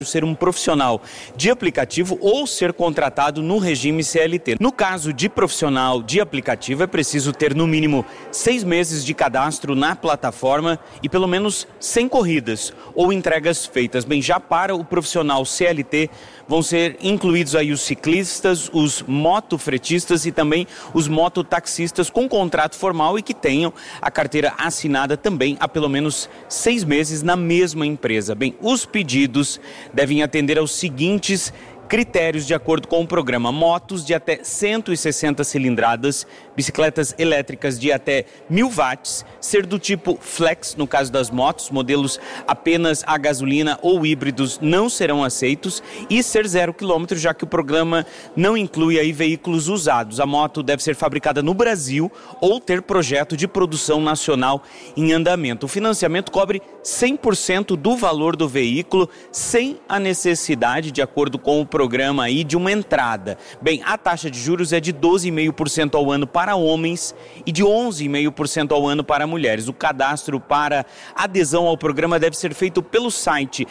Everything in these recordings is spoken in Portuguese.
ser um profissional de aplicativo ou ser contratado no regime CLT. No caso de profissional de aplicativo, é preciso ter no mínimo 6 meses de cadastro na plataforma e pelo menos 100 corridas ou entregas feitas. Bem, já para o profissional CLT, vão ser incluídos aí os ciclistas, os motofretistas e também os mototaxistas com contrato formal e que tenham a carteira assinada também há pelo menos 6 meses na mesma empresa. Bem, os pedidos devem atender aos seguintes critérios de acordo com o programa: motos de até 160 cilindradas, bicicletas elétricas de até 1000 watts, ser do tipo flex, no caso das motos, modelos apenas a gasolina ou híbridos não serão aceitos, e ser 0 km, já que o programa não inclui aí veículos usados. A moto deve ser fabricada no Brasil ou ter projeto de produção nacional em andamento. O financiamento cobre 100% do valor do veículo, sem a necessidade, de acordo com o programa aí, de uma entrada. Bem, a taxa de juros é de 12,5% ao ano para homens e de 11,5% ao ano para mulheres. O cadastro para adesão ao programa deve ser feito pelo site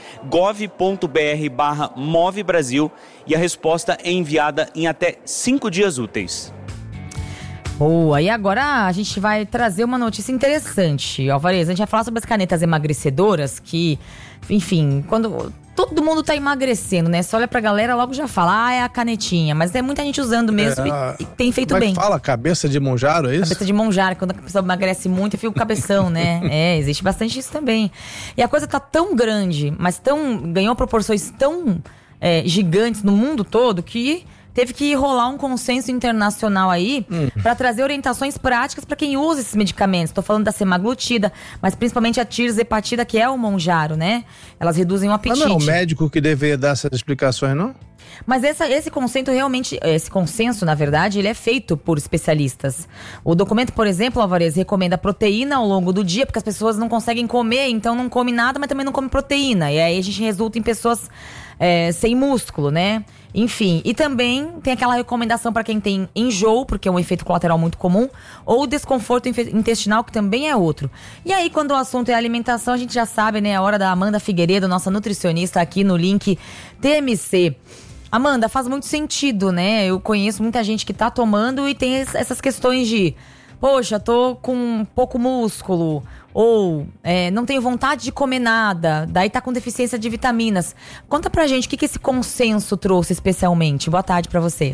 gov.br/movebrasil e a resposta é enviada em até 5 dias úteis. Boa, e agora a gente vai trazer uma notícia interessante, Alvarez. A gente vai falar sobre as canetas emagrecedoras que, enfim, quando todo mundo tá emagrecendo, né? Você olha pra galera, logo já fala, é a canetinha. Mas é muita gente usando mesmo e tem feito bem. Como é que fala? Cabeça de monjaro, é isso? Cabeça de monjaro, quando a pessoa emagrece muito, fica o cabeção, né? Existe bastante isso também. E a coisa tá tão grande, mas ganhou proporções tão gigantes no mundo todo que teve que rolar um consenso internacional aí para trazer orientações práticas para quem usa esses medicamentos. Estou falando da semaglutida, mas principalmente a tirzepatida, que é o Monjaro, né? Elas reduzem o apetite. Mas não é o médico que deveria dar essas explicações, não? Mas esse consenso, na verdade, ele é feito por especialistas. O documento, por exemplo, Alvarez, recomenda proteína ao longo do dia, porque as pessoas não conseguem comer, então não come nada, mas também não come proteína. E aí a gente resulta em pessoas sem músculo, né? Enfim, e também tem aquela recomendação para quem tem enjoo, porque é um efeito colateral muito comum, ou desconforto intestinal, que também é outro. E aí, quando o assunto é alimentação, a gente já sabe, né? A hora da Amanda Figueiredo, nossa nutricionista, aqui no link TMC. Amanda, faz muito sentido, né? Eu conheço muita gente que tá tomando e tem essas questões de: poxa, tô com pouco músculo, ou não tenho vontade de comer nada, daí tá com deficiência de vitaminas. Conta pra gente o que esse consenso trouxe especialmente. Boa tarde pra você.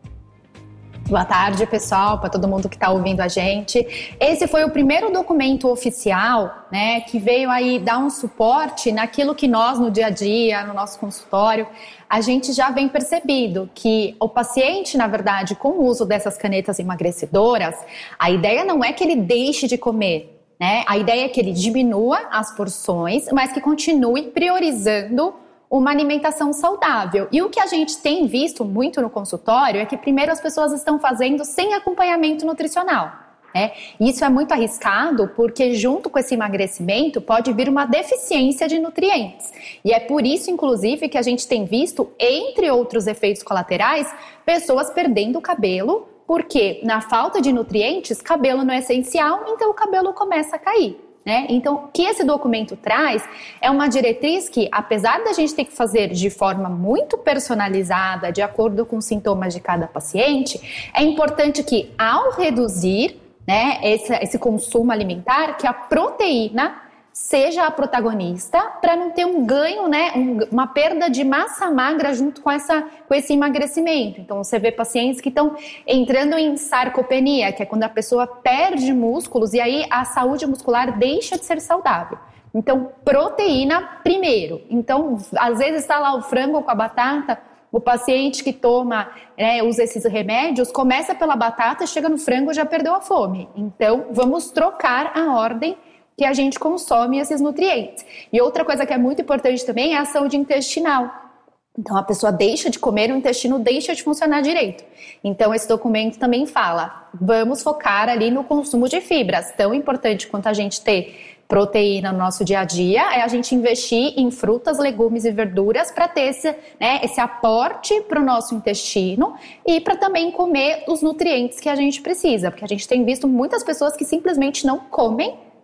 Boa tarde, pessoal, para todo mundo que está ouvindo a gente. Esse foi o primeiro documento oficial, né, que veio aí dar um suporte naquilo que nós, no dia a dia, no nosso consultório, a gente já vem percebido que o paciente, na verdade, com o uso dessas canetas emagrecedoras, a ideia não é que ele deixe de comer, né? A ideia é que ele diminua as porções, mas que continue priorizando uma alimentação saudável. E o que a gente tem visto muito no consultório é que primeiro as pessoas estão fazendo sem acompanhamento nutricional, né? Isso é muito arriscado porque junto com esse emagrecimento pode vir uma deficiência de nutrientes. E é por isso, inclusive, que a gente tem visto, entre outros efeitos colaterais, pessoas perdendo o cabelo, porque na falta de nutrientes, cabelo não é essencial, então o cabelo começa a cair, né? Então, o que esse documento traz é uma diretriz que, apesar da gente ter que fazer de forma muito personalizada, de acordo com os sintomas de cada paciente, é importante que, ao reduzir, né, esse consumo alimentar, que a proteína seja a protagonista, para não ter um ganho, né, uma perda de massa magra junto com esse emagrecimento. Então, você vê pacientes que estão entrando em sarcopenia, que é quando a pessoa perde músculos e aí a saúde muscular deixa de ser saudável. Então, proteína primeiro. Então, às vezes está lá o frango com a batata, o paciente que toma, né, usa esses remédios, começa pela batata, chega no frango e já perdeu a fome. Então, vamos trocar a ordem que a gente consome esses nutrientes. E outra coisa que é muito importante também é a saúde intestinal. Então, a pessoa deixa de comer, o intestino deixa de funcionar direito. Então, esse documento também fala, vamos focar ali no consumo de fibras. Tão importante quanto a gente ter proteína no nosso dia a dia, é a gente investir em frutas, legumes e verduras para ter esse aporte para o nosso intestino e para também comer os nutrientes que a gente precisa. Porque a gente tem visto muitas pessoas que simplesmente não comem,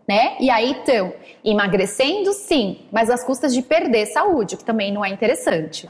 né? E aí estão emagrecendo, sim, mas às custas de perder saúde, que também não é interessante.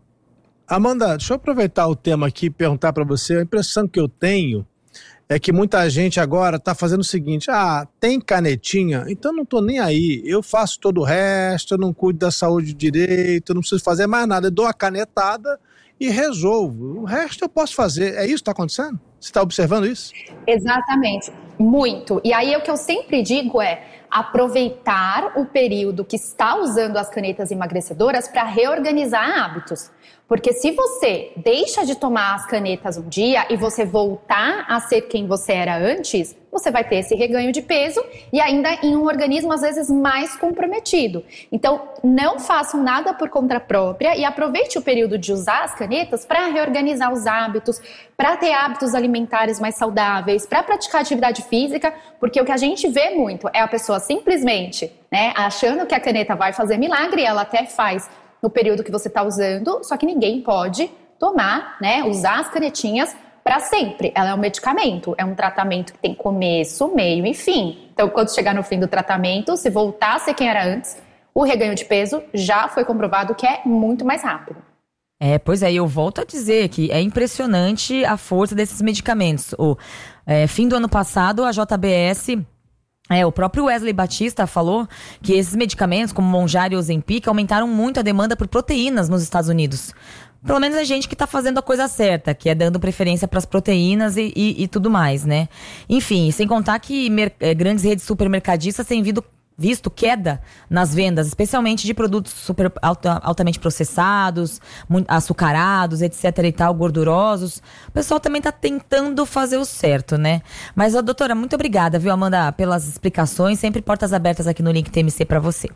Amanda, deixa eu aproveitar o tema aqui e perguntar para você. A impressão que eu tenho é que muita gente agora está fazendo o seguinte: tem canetinha, então não estou nem aí, eu faço todo o resto, eu não cuido da saúde direito, eu não preciso fazer mais nada, eu dou a canetada e resolvo. O resto eu posso fazer. É isso que está acontecendo? Você está observando isso? Exatamente, muito. E aí o que eu sempre digo é aproveitar o período que está usando as canetas emagrecedoras para reorganizar hábitos. Porque se você deixa de tomar as canetas um dia e você voltar a ser quem você era antes, você vai ter esse reganho de peso e ainda em um organismo às vezes mais comprometido. Então, não façam nada por conta própria e aproveite o período de usar as canetas para reorganizar os hábitos, para ter hábitos alimentares mais saudáveis, para praticar atividade física, porque o que a gente vê muito é a pessoa simplesmente, né, achando que a caneta vai fazer milagre, ela até faz no período que você está usando, só que ninguém pode tomar, né, usar as canetinhas para sempre. Ela é um medicamento, é um tratamento que tem começo, meio e fim. Então, quando chegar no fim do tratamento, se voltar a ser quem era antes, o reganho de peso já foi comprovado que é muito mais rápido. Pois é, eu volto a dizer que é impressionante a força desses medicamentos. Fim do ano passado, a JBS... o próprio Wesley Batista falou que esses medicamentos, como Mounjaro e Ozempic, aumentaram muito a demanda por proteínas nos Estados Unidos. Pelo menos a gente que está fazendo a coisa certa, que é dando preferência para as proteínas e tudo mais, né? Enfim, sem contar que grandes redes supermercadistas têm visto queda nas vendas, especialmente de produtos altamente processados, açucarados, etc e tal, gordurosos. O pessoal também tá tentando fazer o certo, né? Mas, doutora, muito obrigada, viu, Amanda, pelas explicações. Sempre portas abertas aqui no Link TMC para você.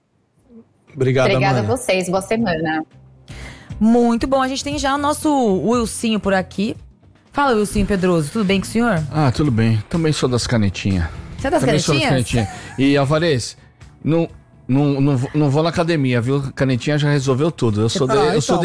Obrigada a Amanda. vocês, boa semana. Muito bom, a gente tem já o nosso Wilsinho por aqui. Fala, Wilsinho Pedroso, tudo bem com o senhor? Tudo bem, também sou das canetinhas. Você é das canetinhas? E, Alvarez, não vou na academia, viu? Canetinha já resolveu tudo. Eu sou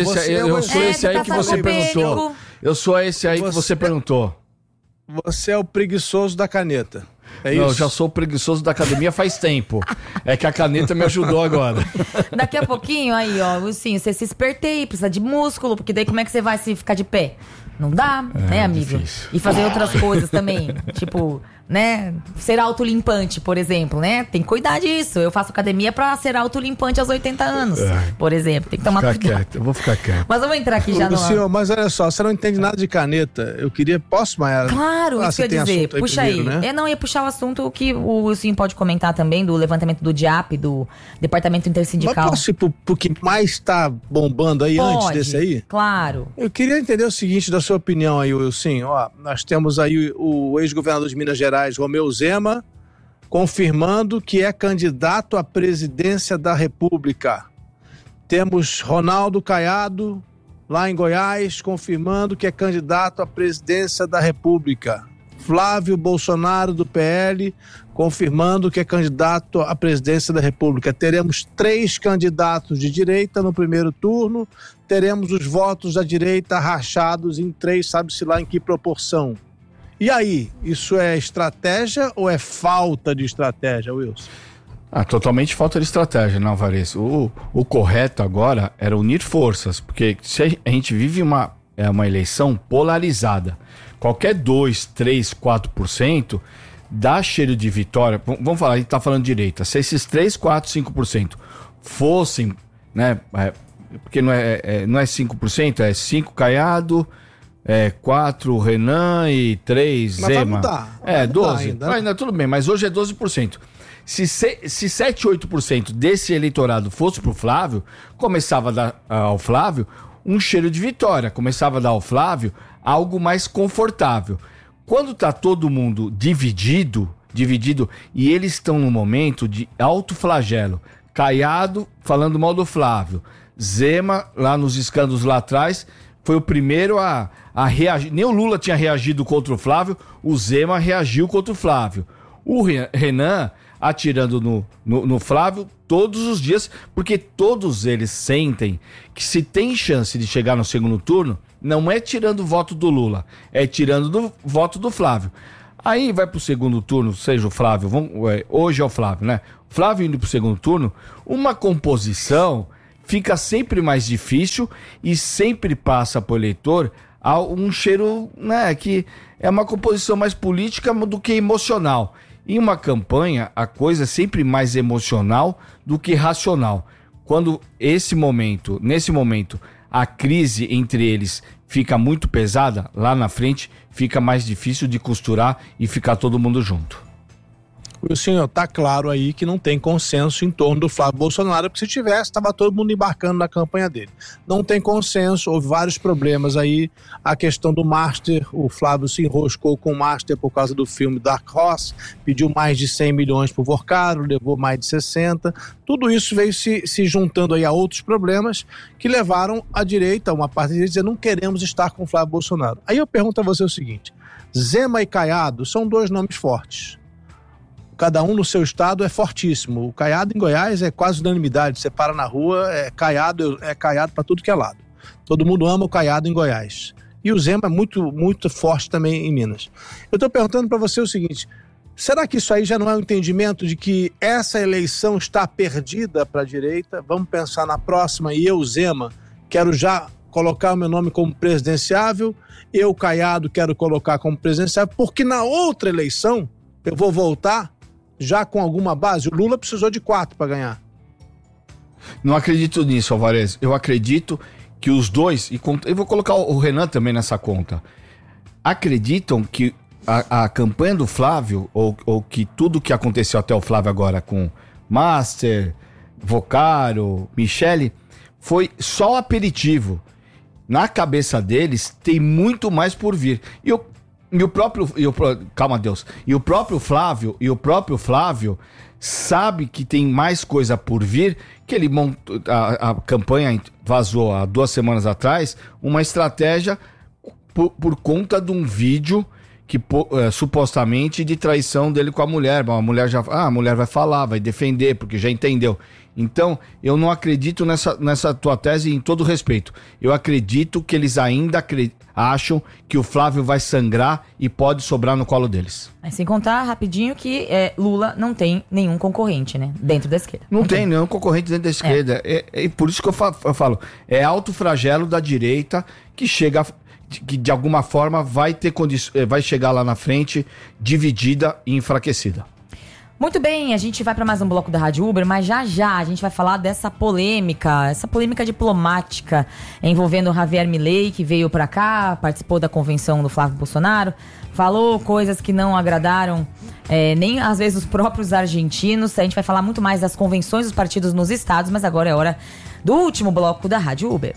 esse aí que você perguntou. Eu sou esse aí que você perguntou. Você é o preguiçoso da caneta. É isso? Não, eu já sou preguiçoso da academia faz tempo. É que a caneta me ajudou agora. Daqui a pouquinho, aí, ó, Wilsinho, você se esperteia, precisa de músculo, porque daí como é que você vai se ficar de pé? Não dá, né, amigo? Difícil. E fazer outras coisas também, tipo, né, ser autolimpante, por exemplo, né? Tem que cuidar disso. Eu faço academia pra ser autolimpante aos 80 anos, por exemplo. Tem que tomar cuidado. Eu vou ficar quieto. Mas vamos entrar aqui já no... Senhor, mas olha só, você não entende nada de caneta. Eu queria... Posso, Mayara? Claro, isso que eu ia dizer. Puxa primeiro, aí. né? Eu não ia puxar o assunto que o Wilson pode comentar também, do levantamento do DIAP, do Departamento Intersindical. Mas posso ir pro que mais tá bombando aí antes desse aí? Claro. Eu queria entender o seguinte, da sua opinião aí, Wilson. Nós temos aí o ex-governador de Minas Gerais, Romeu Zema, confirmando que é candidato à presidência da República. Temos Ronaldo Caiado, lá em Goiás, confirmando que é candidato à presidência da República. Flávio Bolsonaro, do PL, confirmando que é candidato à presidência da República. Teremos 3 candidatos de direita no primeiro turno, teremos os votos da direita rachados em 3, sabe-se lá em que proporção. E aí, isso é estratégia ou é falta de estratégia, Wilson? Totalmente falta de estratégia, não, Alvarez. O correto agora era unir forças, porque se a gente vive uma eleição polarizada, qualquer 2, 3, 4% dá cheiro de vitória. Vamos falar, a gente tá falando direita. Se esses 3, 4, 5% fossem, né? Porque não é 5%, é 5 Caiado, 4 Renan e 3 Zema. Vai mudar. 12. Ainda tudo bem, mas hoje é 12%. Se 7, 8% desse eleitorado fosse pro Flávio, começava a dar ao Flávio um cheiro de vitória. Começava a dar ao Flávio algo mais confortável. Quando tá todo mundo dividido, e eles estão num momento de alto flagelo, Caiado falando mal do Flávio, Zema, lá nos escândalos lá atrás, foi o primeiro a reagir. Nem o Lula tinha reagido contra o Flávio, o Zema reagiu contra o Flávio. O Renan atirando no Flávio todos os dias, porque todos eles sentem que se tem chance de chegar no segundo turno, não é tirando o voto do Lula, é tirando do voto do Flávio. Aí vai pro segundo turno, seja o Flávio, hoje é o Flávio, né? Flávio indo pro segundo turno, uma composição fica sempre mais difícil e sempre passa pro eleitor um cheiro, né, que é uma composição mais política do que emocional. Em uma campanha, a coisa é sempre mais emocional do que racional. Quando nesse momento, a crise entre eles fica muito pesada, lá na frente fica mais difícil de costurar e ficar todo mundo junto. O senhor, tá claro aí que não tem consenso em torno do Flávio Bolsonaro, porque se tivesse, estava todo mundo embarcando na campanha dele. Não tem consenso, houve vários problemas aí, a questão do Master, o Flávio se enroscou com o Master por causa do filme Dark Horse, pediu mais de 100 milhões pro Vorcaro, levou mais de 60, tudo isso veio se juntando aí a outros problemas que levaram a direita, uma parte da direita, a dizer, não queremos estar com o Flávio Bolsonaro. Aí eu pergunto a você o seguinte, Zema e Caiado são dois nomes fortes. Cada um no seu estado é fortíssimo. O Caiado em Goiás é quase unanimidade. Você para na rua, é Caiado para tudo que é lado. Todo mundo ama o Caiado em Goiás. E o Zema é muito, muito forte também em Minas. Eu estou perguntando para você o seguinte, será que isso aí já não é um entendimento de que essa eleição está perdida para a direita? Vamos pensar na próxima e eu, Zema, quero já colocar o meu nome como presidenciável, eu, Caiado, quero colocar como presidenciável, porque na outra eleição eu vou voltar já com alguma base. O Lula precisou de 4 para ganhar. Não acredito nisso, Alvarez. Eu acredito que os dois, eu vou colocar o Renan também nessa conta, acreditam que a campanha do Flávio, ou que tudo que aconteceu até o Flávio agora com Master, Vocaro, Michele, foi só aperitivo. Na cabeça deles tem muito mais por vir. E o próprio Flávio sabe que tem mais coisa por vir, que ele montou, a campanha vazou há 2 semanas atrás, uma estratégia por conta de um vídeo que supostamente de traição dele com a mulher. A mulher vai falar, vai defender, porque já entendeu. Então, eu não acredito nessa tua tese em todo respeito. Eu acredito que eles ainda acham que o Flávio vai sangrar e pode sobrar no colo deles. Mas sem contar rapidinho que Lula não tem nenhum concorrente, né? Dentro da esquerda. Não tem nenhum concorrente dentro da esquerda. É por isso que eu falo. É alto flagelo da direita que chega... que de alguma forma vai chegar lá na frente dividida e enfraquecida. Muito bem, a gente vai para mais um bloco da Rádio Uber, mas já a gente vai falar dessa polêmica diplomática envolvendo o Javier Milei, que veio para cá, participou da convenção do Flávio Bolsonaro, falou coisas que não agradaram nem às vezes os próprios argentinos. A gente vai falar muito mais das convenções dos partidos nos estados, mas agora é hora do último bloco da Rádio Uber.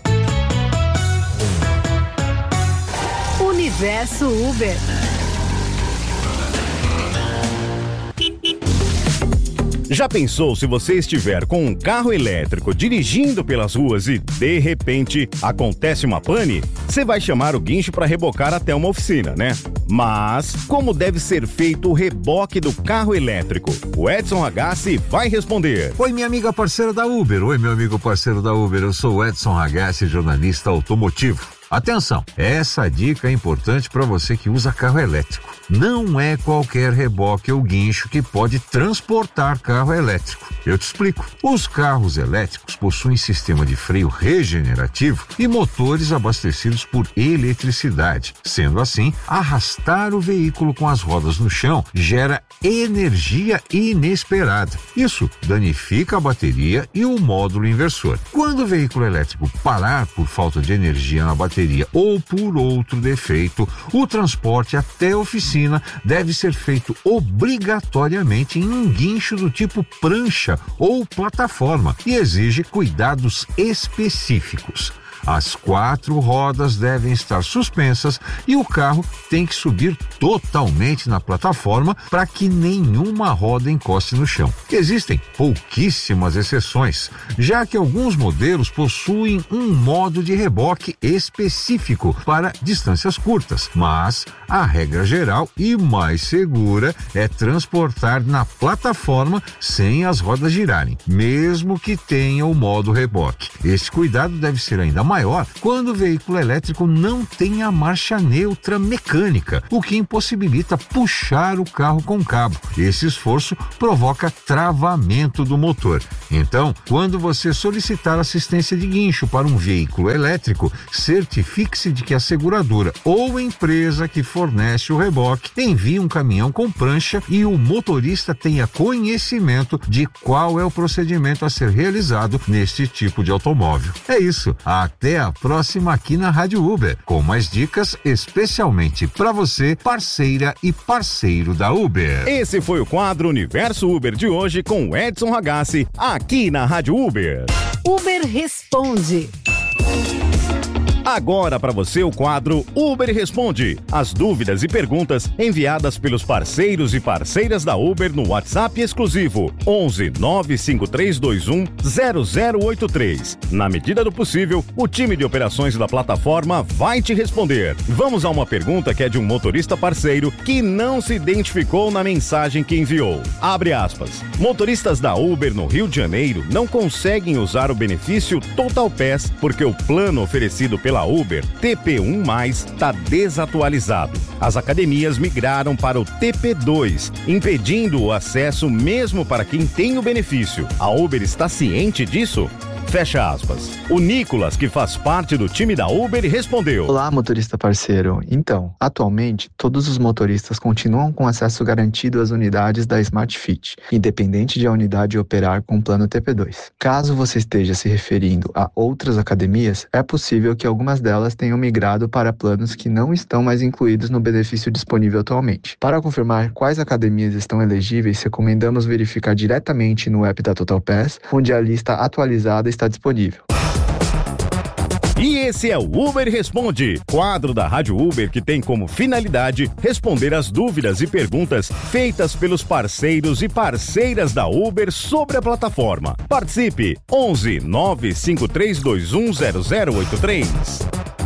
Universo Uber. Já pensou se você estiver com um carro elétrico dirigindo pelas ruas e, de repente, acontece uma pane? Você vai chamar o guincho para rebocar até uma oficina, né? Mas, como deve ser feito o reboque do carro elétrico? O Edson Ragazzi vai responder. Oi, minha amiga parceira da Uber. Oi, meu amigo parceiro da Uber. Eu sou o Edson Ragazzi, jornalista automotivo. Atenção, essa dica é importante para você que usa carro elétrico. Não é qualquer reboque ou guincho que pode transportar carro elétrico. Eu te explico. Os carros elétricos possuem sistema de freio regenerativo e motores abastecidos por eletricidade. Sendo assim, arrastar o veículo com as rodas no chão gera energia inesperada. Isso danifica a bateria e o módulo inversor. Quando o veículo elétrico parar por falta de energia na bateria ou por outro defeito, o transporte até a oficina deve ser feito obrigatoriamente em um guincho do tipo prancha ou plataforma e exige cuidados específicos. As 4 rodas devem estar suspensas e o carro tem que subir totalmente na plataforma para que nenhuma roda encoste no chão. Existem pouquíssimas exceções, já que alguns modelos possuem um modo de reboque específico para distâncias curtas, mas a regra geral e mais segura é transportar na plataforma sem as rodas girarem, mesmo que tenha o modo reboque. Esse cuidado deve ser ainda maior quando o veículo elétrico não tem a marcha neutra mecânica, o que impossibilita puxar o carro com cabo. Esse esforço provoca travamento do motor. Então, quando você solicitar assistência de guincho para um veículo elétrico, certifique-se de que a seguradora ou empresa que fornece o reboque envie um caminhão com prancha e o motorista tenha conhecimento de qual é o procedimento a ser realizado neste tipo de automóvel. É isso. Até a próxima aqui na Rádio Uber, com mais dicas especialmente para você, parceira e parceiro da Uber. Esse foi o quadro Universo Uber de hoje com o Edson Ragazzi, aqui na Rádio Uber. Uber Responde. Agora para você o quadro Uber Responde. As dúvidas e perguntas enviadas pelos parceiros e parceiras da Uber no WhatsApp exclusivo 11 95321 0083. Na medida do possível, o time de operações da plataforma vai te responder. Vamos a uma pergunta que é de um motorista parceiro que não se identificou na mensagem que enviou. Abre aspas. Motoristas da Uber no Rio de Janeiro não conseguem usar o benefício Total Pass porque o plano oferecido pela Uber, TP1+, está desatualizado. As academias migraram para o TP2, impedindo o acesso mesmo para quem tem o benefício. A Uber está ciente disso? Fecha aspas. O Nicolas, que faz parte do time da Uber, respondeu: Olá, motorista parceiro. Então, atualmente, todos os motoristas continuam com acesso garantido às unidades da Smart Fit, independente de a unidade operar com o plano TP2. Caso você esteja se referindo a outras academias, é possível que algumas delas tenham migrado para planos que não estão mais incluídos no benefício disponível atualmente. Para confirmar quais academias estão elegíveis, recomendamos verificar diretamente no app da Total Pass, onde a lista atualizada está disponível. E esse é o Uber Responde, quadro da Rádio Uber que tem como finalidade responder as dúvidas e perguntas feitas pelos parceiros e parceiras da Uber sobre a plataforma. Participe! 11 95321 0083.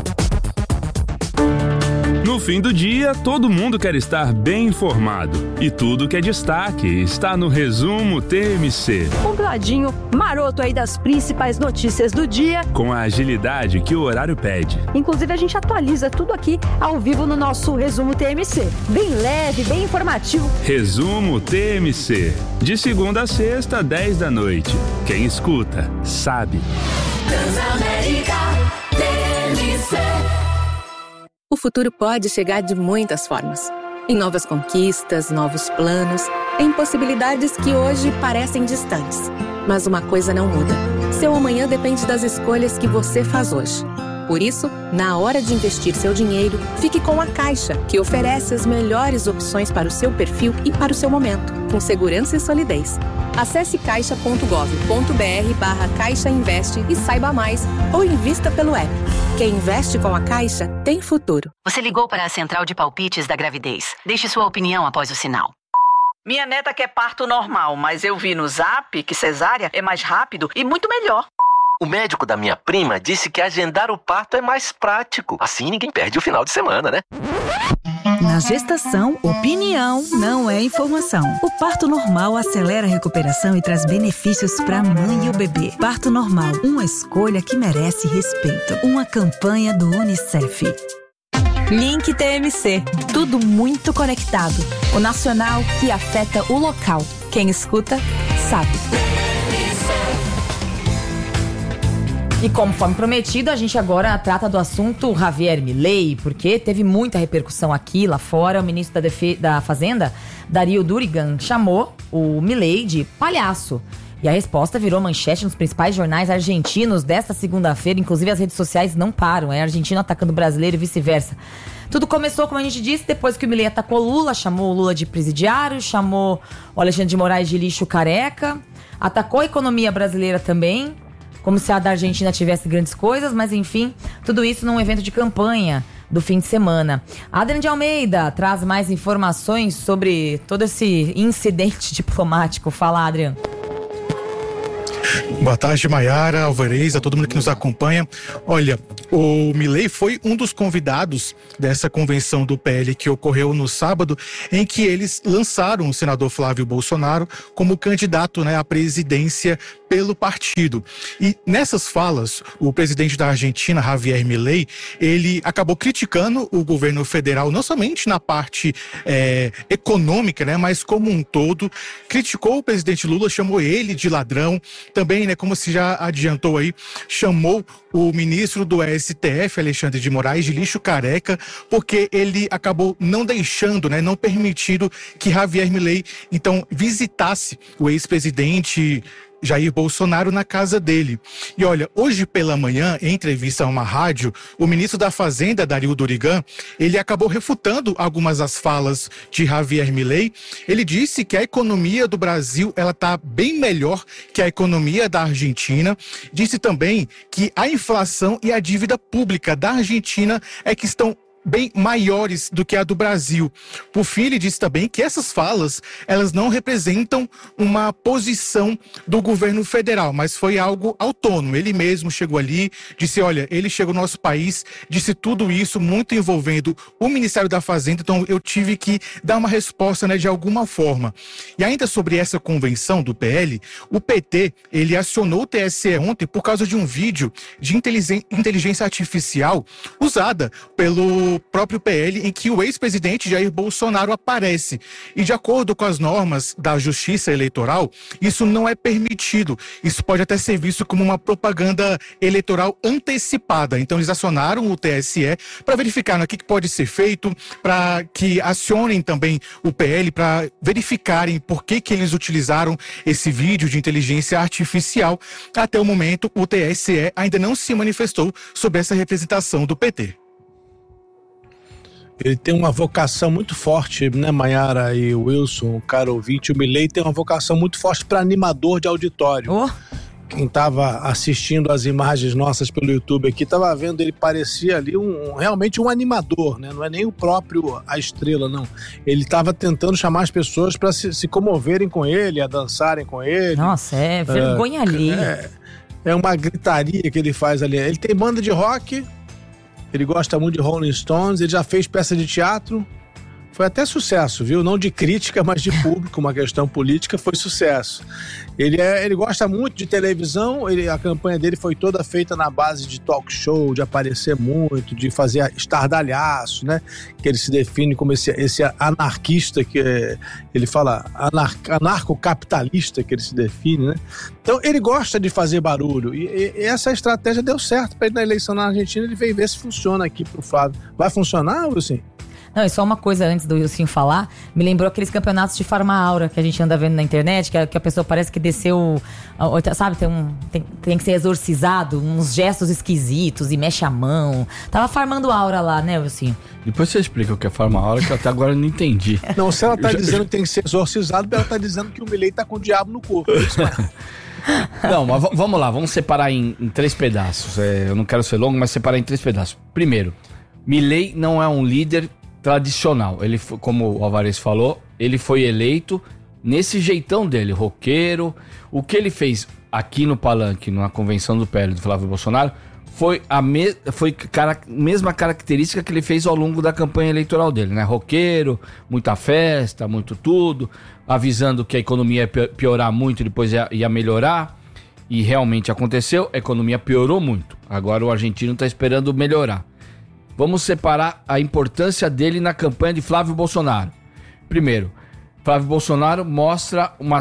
No fim do dia, todo mundo quer estar bem informado. E tudo que é destaque está no Resumo TMC. Um ladinho maroto aí das principais notícias do dia. Com a agilidade que o horário pede. Inclusive, a gente atualiza tudo aqui ao vivo no nosso Resumo TMC. Bem leve, bem informativo. Resumo TMC. De segunda a sexta, 10 da noite. Quem escuta, sabe. Transamérica TMC. O futuro pode chegar de muitas formas. Em novas conquistas, novos planos, em possibilidades que hoje parecem distantes. Mas uma coisa não muda. Seu amanhã depende das escolhas que você faz hoje. Por isso, na hora de investir seu dinheiro, fique com a Caixa, que oferece as melhores opções para o seu perfil e para o seu momento, com segurança e solidez. Acesse caixa.gov.br/Caixa Investe e saiba mais, ou invista pelo app. Quem investe com a Caixa tem futuro. Você ligou para a central de palpites da gravidez. Deixe sua opinião após o sinal. Minha neta quer parto normal, mas eu vi no Zap que cesárea é mais rápido e muito melhor. O médico da minha prima disse que agendar o parto é mais prático. Assim ninguém perde o final de semana, né? Na gestação, opinião não é informação. O parto normal acelera a recuperação e traz benefícios para a mãe e o bebê. Parto normal, uma escolha que merece respeito. Uma campanha do UNICEF. Link TMC. Tudo muito conectado. O nacional que afeta o local. Quem escuta, sabe. E conforme prometido, a gente agora trata do assunto Javier Milei, porque teve muita repercussão aqui, lá fora. O ministro da Fazenda, Darío Durigan, chamou o Milei de palhaço. E a resposta virou manchete nos principais jornais argentinos desta segunda-feira. Inclusive as redes sociais não param, é argentino atacando brasileiro e vice-versa. Tudo começou, como a gente disse, depois que o Milei atacou Lula, chamou o Lula de presidiário, chamou o Alexandre de Moraes de lixo careca, atacou a economia brasileira também, como se a da Argentina tivesse grandes coisas, mas enfim, tudo isso num evento de campanha do fim de semana. Adrian de Almeida traz mais informações sobre todo esse incidente diplomático. Fala, Adrian. Boa tarde, Maiara, Alvarez, a todo mundo que nos acompanha. Olha, o Milei foi um dos convidados dessa convenção do PL que ocorreu no sábado, em que eles lançaram o senador Flávio Bolsonaro como candidato, né, à presidência pelo partido. E nessas falas, o presidente da Argentina, Javier Milei, ele acabou criticando o governo federal, não somente na parte econômica, né, mas como um todo. Criticou o presidente Lula, chamou ele de ladrão. Também, né, como se já adiantou aí, chamou o ministro do STF, Alexandre de Moraes, de lixo careca, porque ele acabou não deixando, né, não permitindo que Javier Milei, então, visitasse o ex-presidente Jair Bolsonaro na casa dele. E olha, hoje pela manhã, em entrevista a uma rádio, o ministro da Fazenda, Dario Dorigan, ele acabou refutando algumas das falas de Javier Milei. Ele disse que a economia do Brasil, ela está bem melhor que a economia da Argentina. Disse também que a inflação e a dívida pública da Argentina é que estão bem maiores do que a do Brasil. Por fim, ele disse também que essas falas, elas não representam uma posição do governo federal, mas foi algo autônomo. Ele mesmo chegou ali, disse, olha, ele chegou no nosso país, disse tudo isso muito envolvendo o Ministério da Fazenda, então eu tive que dar uma resposta, né, de alguma forma. E ainda sobre essa convenção do PL, o PT, ele acionou o TSE ontem por causa de um vídeo de inteligência artificial usada pelo próprio PL, em que o ex-presidente Jair Bolsonaro aparece. E de acordo com as normas da Justiça Eleitoral, isso não é permitido. Isso pode até ser visto como uma propaganda eleitoral antecipada. Então eles acionaram o TSE para verificar, né, o que pode ser feito, para que acionem também o PL para verificarem por que eles utilizaram esse vídeo de inteligência artificial. Até o momento, o TSE ainda não se manifestou sobre essa representação do PT. Ele tem uma vocação muito forte, né, Maiara e Wilson, o caro ouvinte. O Milei tem uma vocação muito forte para animador de auditório. Quem estava assistindo as imagens nossas pelo YouTube aqui, estava vendo, ele parecia ali realmente um animador, né? Não é nem o próprio a estrela, não. Ele estava tentando chamar as pessoas para se comoverem com ele, a dançarem com ele. Nossa, é vergonha alheia. É uma gritaria que ele faz ali. Ele tem banda de rock. Ele gosta muito de Rolling Stones, ele já fez peça de teatro, foi até sucesso, viu? Não de crítica, mas de público, uma questão política, foi sucesso. Ele gosta muito de televisão, a campanha dele foi toda feita na base de talk show, de aparecer muito, de fazer estardalhaço, né? Que ele se define como esse anarquista, que ele fala anarcocapitalista, que ele se define, né? Então ele gosta de fazer barulho e essa estratégia deu certo para ele na eleição na Argentina. Ele veio ver se funciona aqui pro Flávio. Vai funcionar, Wilson? Não, e só uma coisa antes do Wilson falar, me lembrou aqueles campeonatos de Farma-Aura que a gente anda vendo na internet, que a pessoa parece que desceu, sabe, tem que ser exorcizado, uns gestos esquisitos e mexe a mão. Tava farmando aura lá, né, Wilson? Depois você explica o que é Farma-Aura, que eu até agora não entendi. Não, se ela tá dizendo que tem que ser exorcizado, ela tá dizendo que o Milei tá com o diabo no corpo. Não, mas vamos lá, vamos separar em 3 pedaços. Eu não quero ser longo, mas separar em 3 pedaços. Primeiro, Milei não é um líder tradicional. Ele, como o Alvarez falou, ele foi eleito nesse jeitão dele, roqueiro. O que ele fez aqui no Palanque, na convenção do PL do Flávio Bolsonaro, foi a mesma característica que ele fez ao longo da campanha eleitoral dele, né? Roqueiro, muita festa, muito tudo, avisando que a economia ia piorar muito e depois ia melhorar. E realmente aconteceu, a economia piorou muito. Agora o argentino está esperando melhorar. Vamos separar a importância dele na campanha de Flávio Bolsonaro. Primeiro, Flávio Bolsonaro mostra um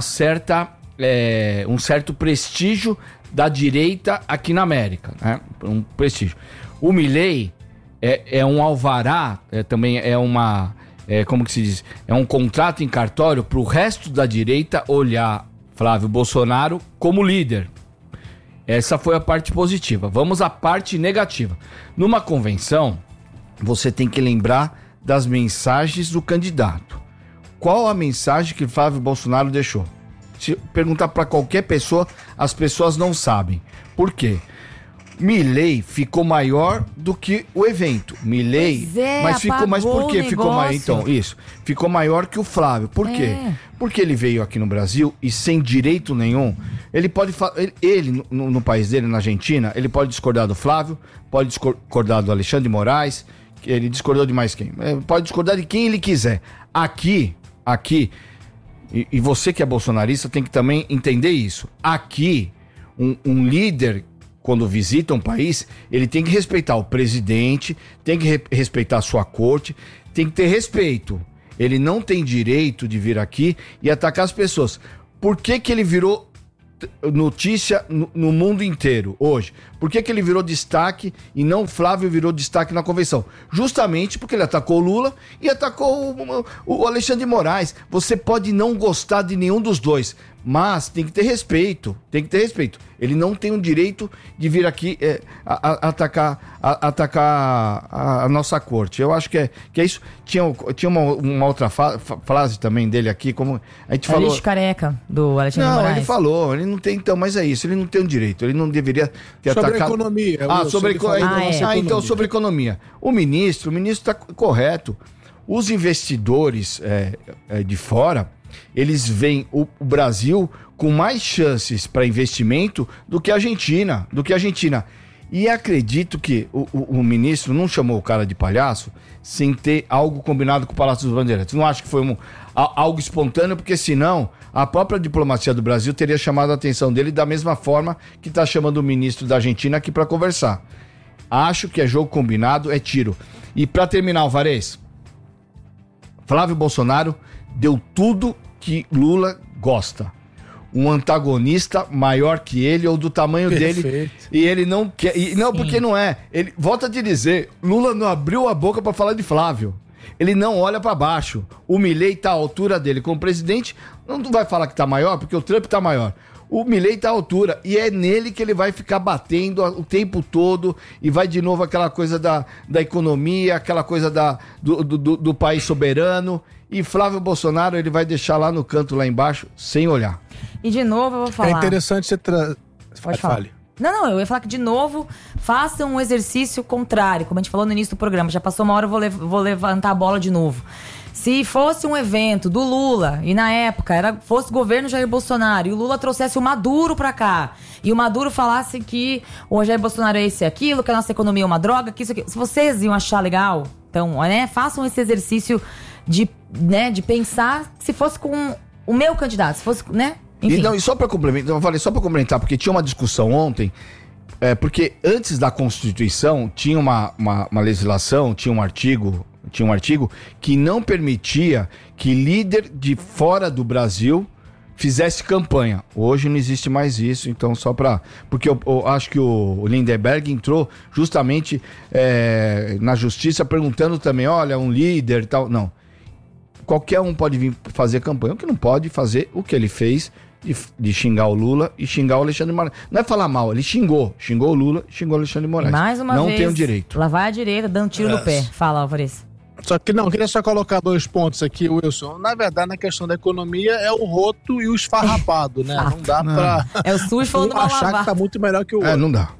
certo prestígio da direita aqui na América, né? Um prestígio. O Milei é um alvará, também é uma... como que se diz? É um contrato em cartório para o resto da direita olhar Flávio Bolsonaro como líder. Essa foi a parte positiva. Vamos à parte negativa. Numa convenção, você tem que lembrar das mensagens do candidato. Qual a mensagem que Flávio Bolsonaro deixou? Se perguntar para qualquer pessoa, as pessoas não sabem. Por quê? Milei ficou maior do que o evento. Milei, mas por que ficou maior? Então, isso. Ficou maior que o Flávio. Por quê? Porque ele veio aqui no Brasil e sem direito nenhum, ele pode ele no país dele, na Argentina, ele pode discordar do Flávio, pode discordar do Alexandre de Moraes, ele discordou de mais quem? Pode discordar de quem ele quiser. Aqui, e você que é bolsonarista tem que também entender isso. Aqui, um líder, quando visita um país, ele tem que respeitar o presidente, tem que respeitar a sua corte, tem que ter respeito. Ele não tem direito de vir aqui e atacar as pessoas. Por que ele virou notícia no mundo inteiro hoje? Por que ele virou destaque e não o Flávio virou destaque na convenção? Justamente porque ele atacou o Lula e atacou o Alexandre de Moraes. Você pode não gostar de nenhum dos dois, mas tem que ter respeito. Tem que ter respeito. Ele não tem o direito de vir aqui atacar a nossa corte. Eu acho que é isso. Tinha uma outra frase também dele aqui, como a gente falou. Lixo careca do Alexandre de Moraes. Não, ele falou. Ele não tem, então, mas é isso. Ele não tem o direito. Ele não deveria ter atacado. Sobre economia. Então, sobre economia. O ministro está correto. Os investidores de fora, eles veem o Brasil com mais chances para investimento do que a Argentina. E acredito que o ministro não chamou o cara de palhaço sem ter algo combinado com o Palácio dos Bandeirantes. Não acho que foi algo espontâneo, porque senão a própria diplomacia do Brasil teria chamado a atenção dele da mesma forma que está chamando o ministro da Argentina aqui para conversar. Acho que é jogo combinado, é tiro. E para terminar, Alvarez, Flávio Bolsonaro deu tudo que Lula gosta. Um antagonista maior que ele ou do tamanho dele. E ele não quer. Porque não é. Ele volta a te dizer: Lula não abriu a boca para falar de Flávio. Ele não olha para baixo. O Milei tá à altura dele como presidente. Não vai falar que tá maior, porque o Trump tá maior. O Milei tá à altura e é nele que ele vai ficar batendo o tempo todo e vai de novo aquela coisa da economia, aquela coisa do país soberano. E Flávio Bolsonaro ele vai deixar lá no canto, lá embaixo, sem olhar. E de novo eu vou falar. É interessante você Pode falar. Não, eu ia falar que de novo façam um exercício contrário, como a gente falou no início do programa. Já passou uma hora, eu vou levantar a bola de novo. Se fosse um evento do Lula, e na época fosse o governo Jair Bolsonaro, e o Lula trouxesse o Maduro pra cá, e o Maduro falasse que o Jair Bolsonaro é isso e aquilo, que a nossa economia é uma droga, que isso aqui. Se vocês iam achar legal, então, façam esse exercício de pensar se fosse com o meu candidato, se fosse, enfim. E só pra complementar, eu falei só pra complementar, porque tinha uma discussão ontem, porque antes da Constituição tinha uma legislação, tinha um artigo que não permitia que líder de fora do Brasil fizesse campanha. Hoje não existe mais isso, então só pra... Porque eu acho que o Lindenberg entrou justamente na justiça perguntando também, olha, um líder e tal. Não. Qualquer um pode vir fazer campanha. O que não pode fazer o que ele fez de xingar o Lula e xingar o Alexandre de Moraes. Não é falar mal, ele xingou o Lula, xingou o Alexandre de Moraes. Mais uma vez, não tem o direito. Lá vai a direita dando tiro no pé. Fala, Alvarez. Só que eu queria só colocar 2 pontos aqui, Wilson. Na verdade, na questão da economia, é o roto e o esfarrapado, né? Não dá pra... É o SUS falando mal achar que tá muito melhor que o outro. Não dá.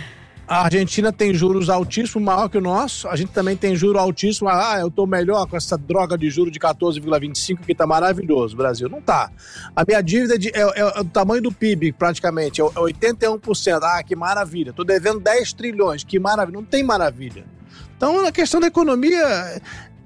A Argentina tem juros altíssimos, maior que o nosso. A gente também tem juros altíssimos. Eu tô melhor com essa droga de juros de 14,25 que tá maravilhoso, Brasil. Não tá. A minha dívida é o tamanho do PIB, praticamente. É 81%. Que maravilha. Tô devendo 10 trilhões. Que maravilha. Não tem maravilha. Então, na questão da economia,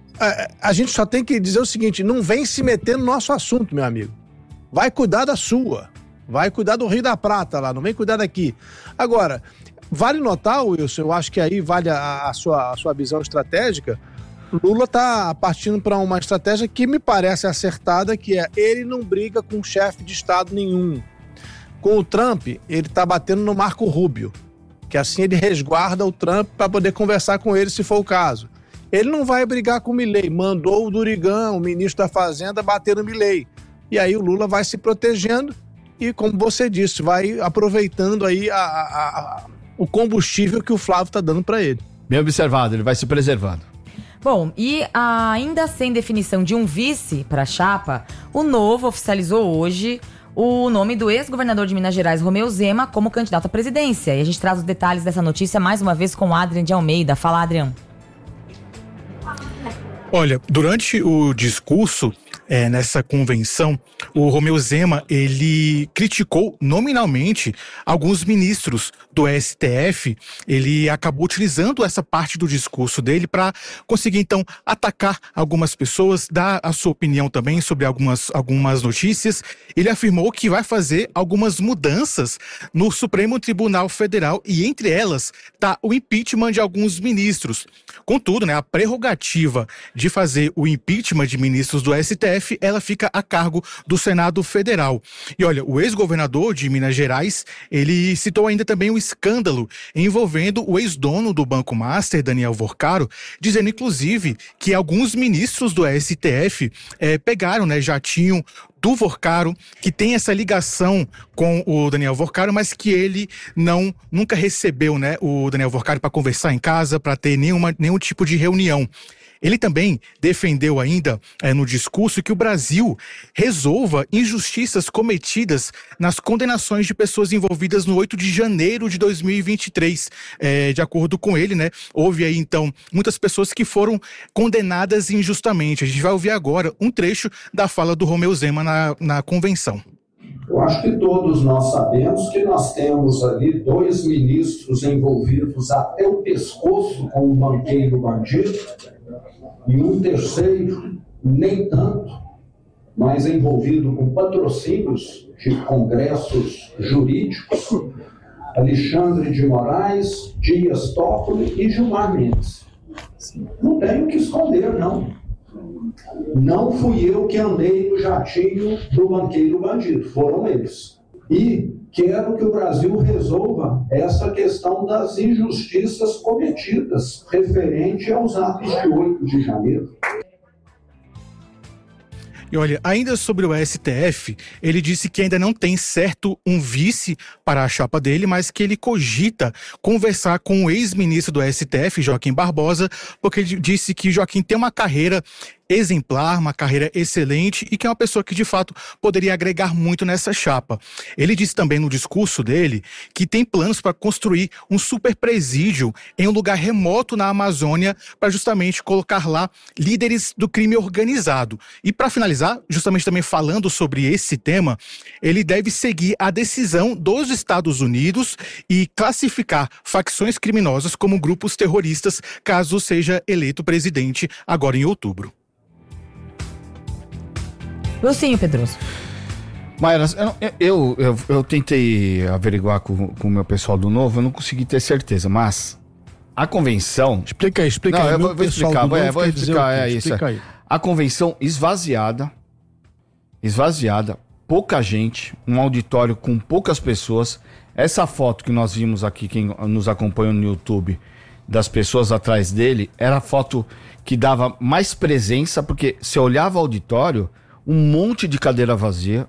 a gente só tem que dizer o seguinte: não vem se meter no nosso assunto, meu amigo. Vai cuidar da sua. Vai cuidar do Rio da Prata lá. Não vem cuidar daqui. Agora, vale notar, Wilson, eu acho que aí vale a sua visão estratégica. Lula está partindo para uma estratégia que me parece acertada, que é ele não briga com chefe de Estado nenhum. Com o Trump, ele está batendo no Marco Rubio, que assim ele resguarda o Trump para poder conversar com ele se for o caso. Ele não vai brigar com o Milei, mandou o Durigan, o ministro da Fazenda, bater no Milei. E aí o Lula vai se protegendo e, como você disse, vai aproveitando aí o combustível que o Flávio está dando para ele. Bem observado, ele vai se preservando. Bom, e ainda sem definição de um vice para a chapa, o Novo oficializou hoje o nome do ex-governador de Minas Gerais, Romeu Zema, como candidato à presidência. E a gente traz os detalhes dessa notícia mais uma vez com o Adrian de Almeida. Fala, Adrian. Olha, durante o discurso nessa convenção, o Romeu Zema, ele criticou nominalmente alguns ministros do STF. Ele acabou utilizando essa parte do discurso dele para conseguir, então, atacar algumas pessoas, dar a sua opinião também sobre algumas notícias. Ele afirmou que vai fazer algumas mudanças no Supremo Tribunal Federal e, entre elas, está o impeachment de alguns ministros. Contudo, a prerrogativa de fazer o impeachment de ministros do STF, ela fica a cargo do Senado Federal. E olha, o ex-governador de Minas Gerais, ele citou ainda também um escândalo envolvendo o ex-dono do Banco Master, Daniel Vorcaro, dizendo inclusive que alguns ministros do STF pegaram, jatinho do Vorcaro, que tem essa ligação com o Daniel Vorcaro, mas que ele nunca recebeu, o Daniel Vorcaro para conversar em casa, para ter nenhum tipo de reunião. Ele também defendeu ainda no discurso que o Brasil resolva injustiças cometidas nas condenações de pessoas envolvidas no 8 de janeiro de 2023. De acordo com ele, houve aí então muitas pessoas que foram condenadas injustamente. A gente vai ouvir agora um trecho da fala do Romeu Zema na convenção. Eu acho que todos nós sabemos que nós temos ali 2 ministros envolvidos até o pescoço com o banqueiro bandido, e um terceiro, nem tanto, mas envolvido com patrocínios de congressos jurídicos, Alexandre de Moraes, Dias Toffoli e Gilmar Mendes. Não tenho o que esconder, não. Não fui eu que andei no jatinho do banqueiro bandido, foram eles. E quero que o Brasil resolva essa questão das injustiças cometidas referente aos atos de 8 de janeiro. E olha, ainda sobre o STF, ele disse que ainda não tem certo um vice para a chapa dele, mas que ele cogita conversar com o ex-ministro do STF, Joaquim Barbosa, porque ele disse que Joaquim tem uma carreira exemplar, uma carreira excelente e que é uma pessoa que de fato poderia agregar muito nessa chapa. Ele disse também no discurso dele que tem planos para construir um super presídio em um lugar remoto na Amazônia para justamente colocar lá líderes do crime organizado. E para finalizar, justamente também falando sobre esse tema, ele deve seguir a decisão dos Estados Unidos e classificar facções criminosas como grupos terroristas caso seja eleito presidente agora em outubro. Wilson Pedroso. Mayra, eu tentei averiguar com o meu pessoal do Novo, eu não consegui ter certeza, mas a convenção... Explica aí. Não, eu vou explicar, vou explicar, isso. Aí. A convenção esvaziada, pouca gente, um auditório com poucas pessoas. Essa foto que nós vimos aqui, quem nos acompanha no YouTube, das pessoas atrás dele, era a foto que dava mais presença, porque se olhava o auditório... Um monte de cadeira vazia.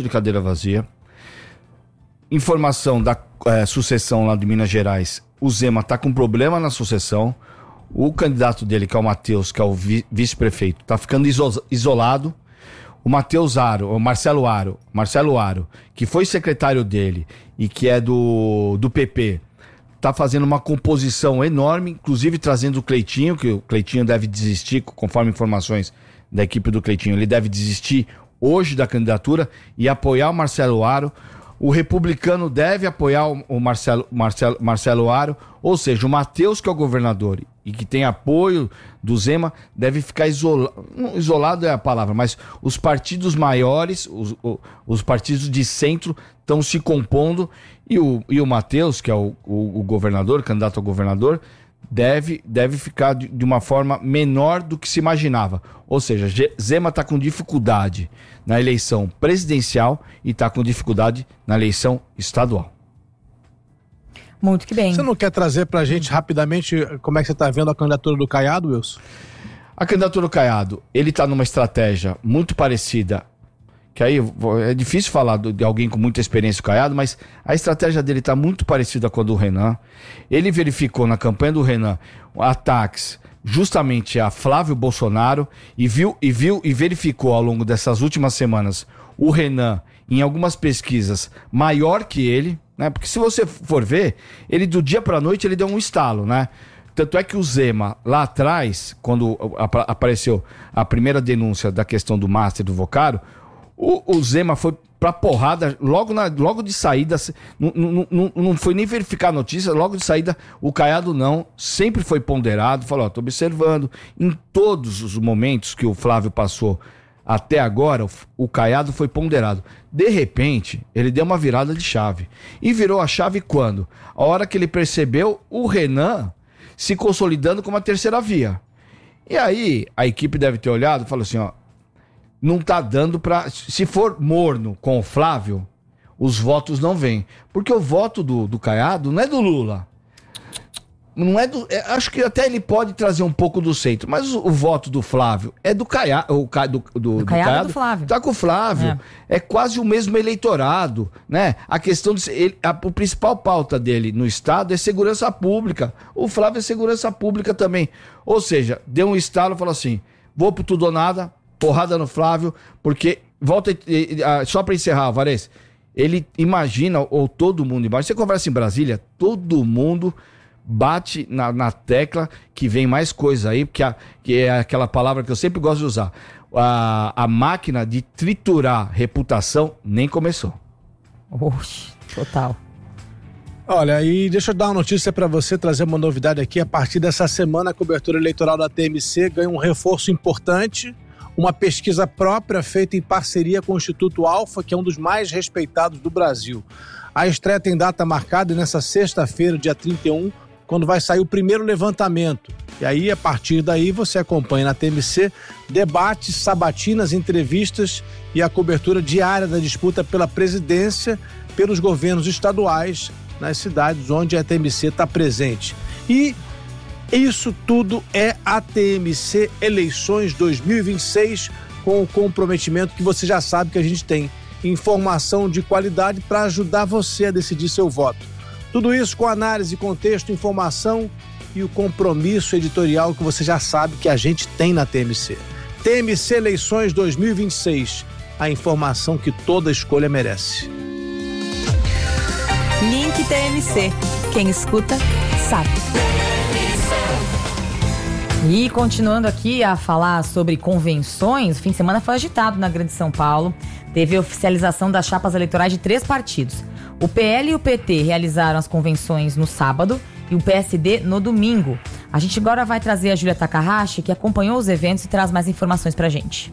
Informação da sucessão lá de Minas Gerais. O Zema tá com problema na sucessão. O candidato dele, que é o Matheus, que é o vice-prefeito, tá ficando isolado. O Marcelo Aro, que foi secretário dele e que é do PP, tá fazendo uma composição enorme, inclusive trazendo o Cleitinho, que o Cleitinho deve desistir, conforme informações da equipe do Cleitinho, ele deve desistir hoje da candidatura e apoiar o Marcelo Aro. O republicano deve apoiar o Marcelo Aro, ou seja, o Matheus, que é o governador e que tem apoio do Zema, deve ficar isolado. Isolado é a palavra, mas os partidos maiores, os partidos de centro estão se compondo e o Matheus, que é o governador, candidato a governador, deve ficar de uma forma menor do que se imaginava. Ou seja, Zema está com dificuldade na eleição presidencial e está com dificuldade na eleição estadual. Muito que bem. Você não quer trazer pra gente rapidamente como é que você está vendo a candidatura do Caiado, Wilson? A candidatura do Caiado, ele está numa estratégia muito parecida, que aí é difícil falar de alguém com muita experiência, o Caiado, mas a estratégia dele está muito parecida com a do Renan. Ele verificou na campanha do Renan ataques justamente a Flávio Bolsonaro e verificou ao longo dessas últimas semanas o Renan em algumas pesquisas, maior que ele, né? Porque se você for ver, ele do dia para a noite ele deu um estalo, né? Tanto é que o Zema, lá atrás, quando apareceu a primeira denúncia da questão do Master do Vocaro, o Zema foi pra porrada logo de saída, não foi nem verificar a notícia, logo de saída o Caiado sempre foi ponderado, falou, tô observando, em todos os momentos que o Flávio passou até agora, o Caiado foi ponderado. De repente, ele deu uma virada de chave. E virou a chave quando? A hora que ele percebeu o Renan se consolidando como a terceira via. E aí, a equipe deve ter olhado e falou assim, ó, não tá dando pra... Se for morno com o Flávio, os votos não vêm. Porque o voto do Caiado não é do Lula. Não é do... acho que até ele pode trazer um pouco do centro, mas o voto do Flávio é do Caiado. Do Caiado do Flávio. Tá com o Flávio. É quase o mesmo eleitorado, né? A questão de... a principal pauta dele no Estado é segurança pública. O Flávio é segurança pública também. Ou seja, deu um estalo e falou assim, vou pro tudo ou nada, porrada no Flávio, porque... só pra encerrar, Alvarez, ele imagina, ou todo mundo imagina, você conversa em Brasília, todo mundo bate na tecla que vem mais coisa aí, que é aquela palavra que eu sempre gosto de usar. A máquina de triturar reputação nem começou. Oxe, total. Olha, e deixa eu dar uma notícia para você, trazer uma novidade aqui. A partir dessa semana, a cobertura eleitoral da TMC ganha um reforço importante. Uma pesquisa própria feita em parceria com o Instituto Alfa, que é um dos mais respeitados do Brasil. A estreia tem data marcada nessa sexta-feira, dia 31, quando vai sair o primeiro levantamento. E aí, a partir daí, você acompanha na TMC debates, sabatinas, entrevistas e a cobertura diária da disputa pela presidência pelos governos estaduais nas cidades onde a TMC está presente. E isso tudo é a TMC Eleições 2026, com o comprometimento que você já sabe que a gente tem. Informação de qualidade para ajudar você a decidir seu voto. Tudo isso com análise, contexto, informação e o compromisso editorial que você já sabe que a gente tem na TMC. TMC Eleições 2026, a informação que toda escolha merece. Link TMC. Quem escuta, sabe. E continuando aqui a falar sobre convenções, o fim de semana foi agitado na Grande São Paulo. Teve a oficialização das chapas eleitorais de 3 partidos. O PL e o PT realizaram as convenções no sábado e o PSD no domingo. A gente agora vai trazer a Júlia Takahashi, que acompanhou os eventos e traz mais informações pra gente.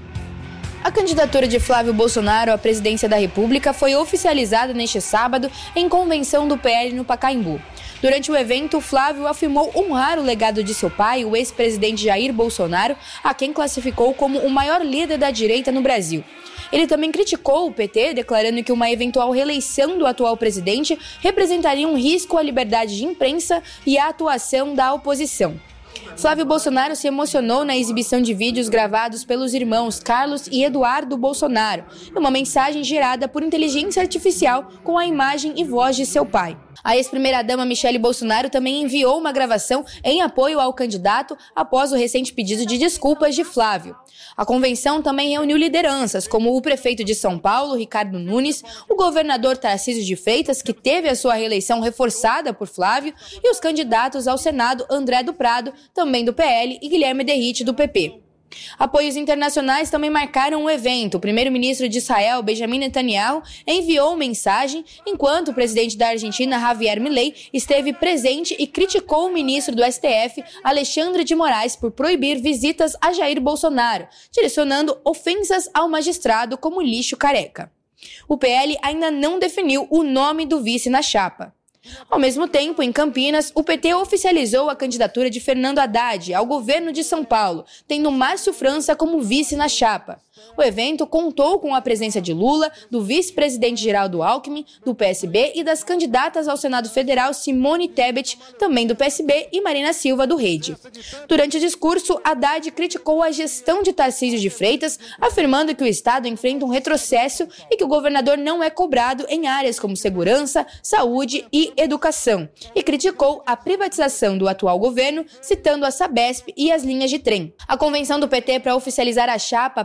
A candidatura de Flávio Bolsonaro à presidência da República foi oficializada neste sábado em convenção do PL no Pacaembu. Durante o evento, Flávio afirmou honrar o legado de seu pai, o ex-presidente Jair Bolsonaro, a quem classificou como o maior líder da direita no Brasil. Ele também criticou o PT, declarando que uma eventual reeleição do atual presidente representaria um risco à liberdade de imprensa e à atuação da oposição. Flávio Bolsonaro se emocionou na exibição de vídeos gravados pelos irmãos Carlos e Eduardo Bolsonaro, e uma mensagem gerada por inteligência artificial com a imagem e voz de seu pai. A ex-primeira-dama Michele Bolsonaro também enviou uma gravação em apoio ao candidato após o recente pedido de desculpas de Flávio. A convenção também reuniu lideranças, como o prefeito de São Paulo, Ricardo Nunes, o governador Tarcísio de Freitas, que teve a sua reeleição reforçada por Flávio, e os candidatos ao Senado André do Prado, também do PL, e Guilherme Derrite, do PP. Apoios internacionais também marcaram o evento. O primeiro-ministro de Israel, Benjamin Netanyahu, enviou mensagem, enquanto o presidente da Argentina, Javier Milei, esteve presente e criticou o ministro do STF, Alexandre de Moraes, por proibir visitas a Jair Bolsonaro, direcionando ofensas ao magistrado como lixo careca. O PL ainda não definiu o nome do vice na chapa. Ao mesmo tempo, em Campinas, o PT oficializou a candidatura de Fernando Haddad ao governo de São Paulo, tendo Márcio França como vice na chapa. O evento contou com a presença de Lula, do vice-presidente Geraldo Alckmin, do PSB e das candidatas ao Senado Federal Simone Tebet, também do PSB, e Marina Silva, do Rede. Durante o discurso, Haddad criticou a gestão de Tarcísio de Freitas, afirmando que o Estado enfrenta um retrocesso e que o governador não é cobrado em áreas como segurança, saúde e educação, e criticou a privatização do atual governo, citando a Sabesp e as linhas de trem. A convenção do PT para oficializar a chapa à presidência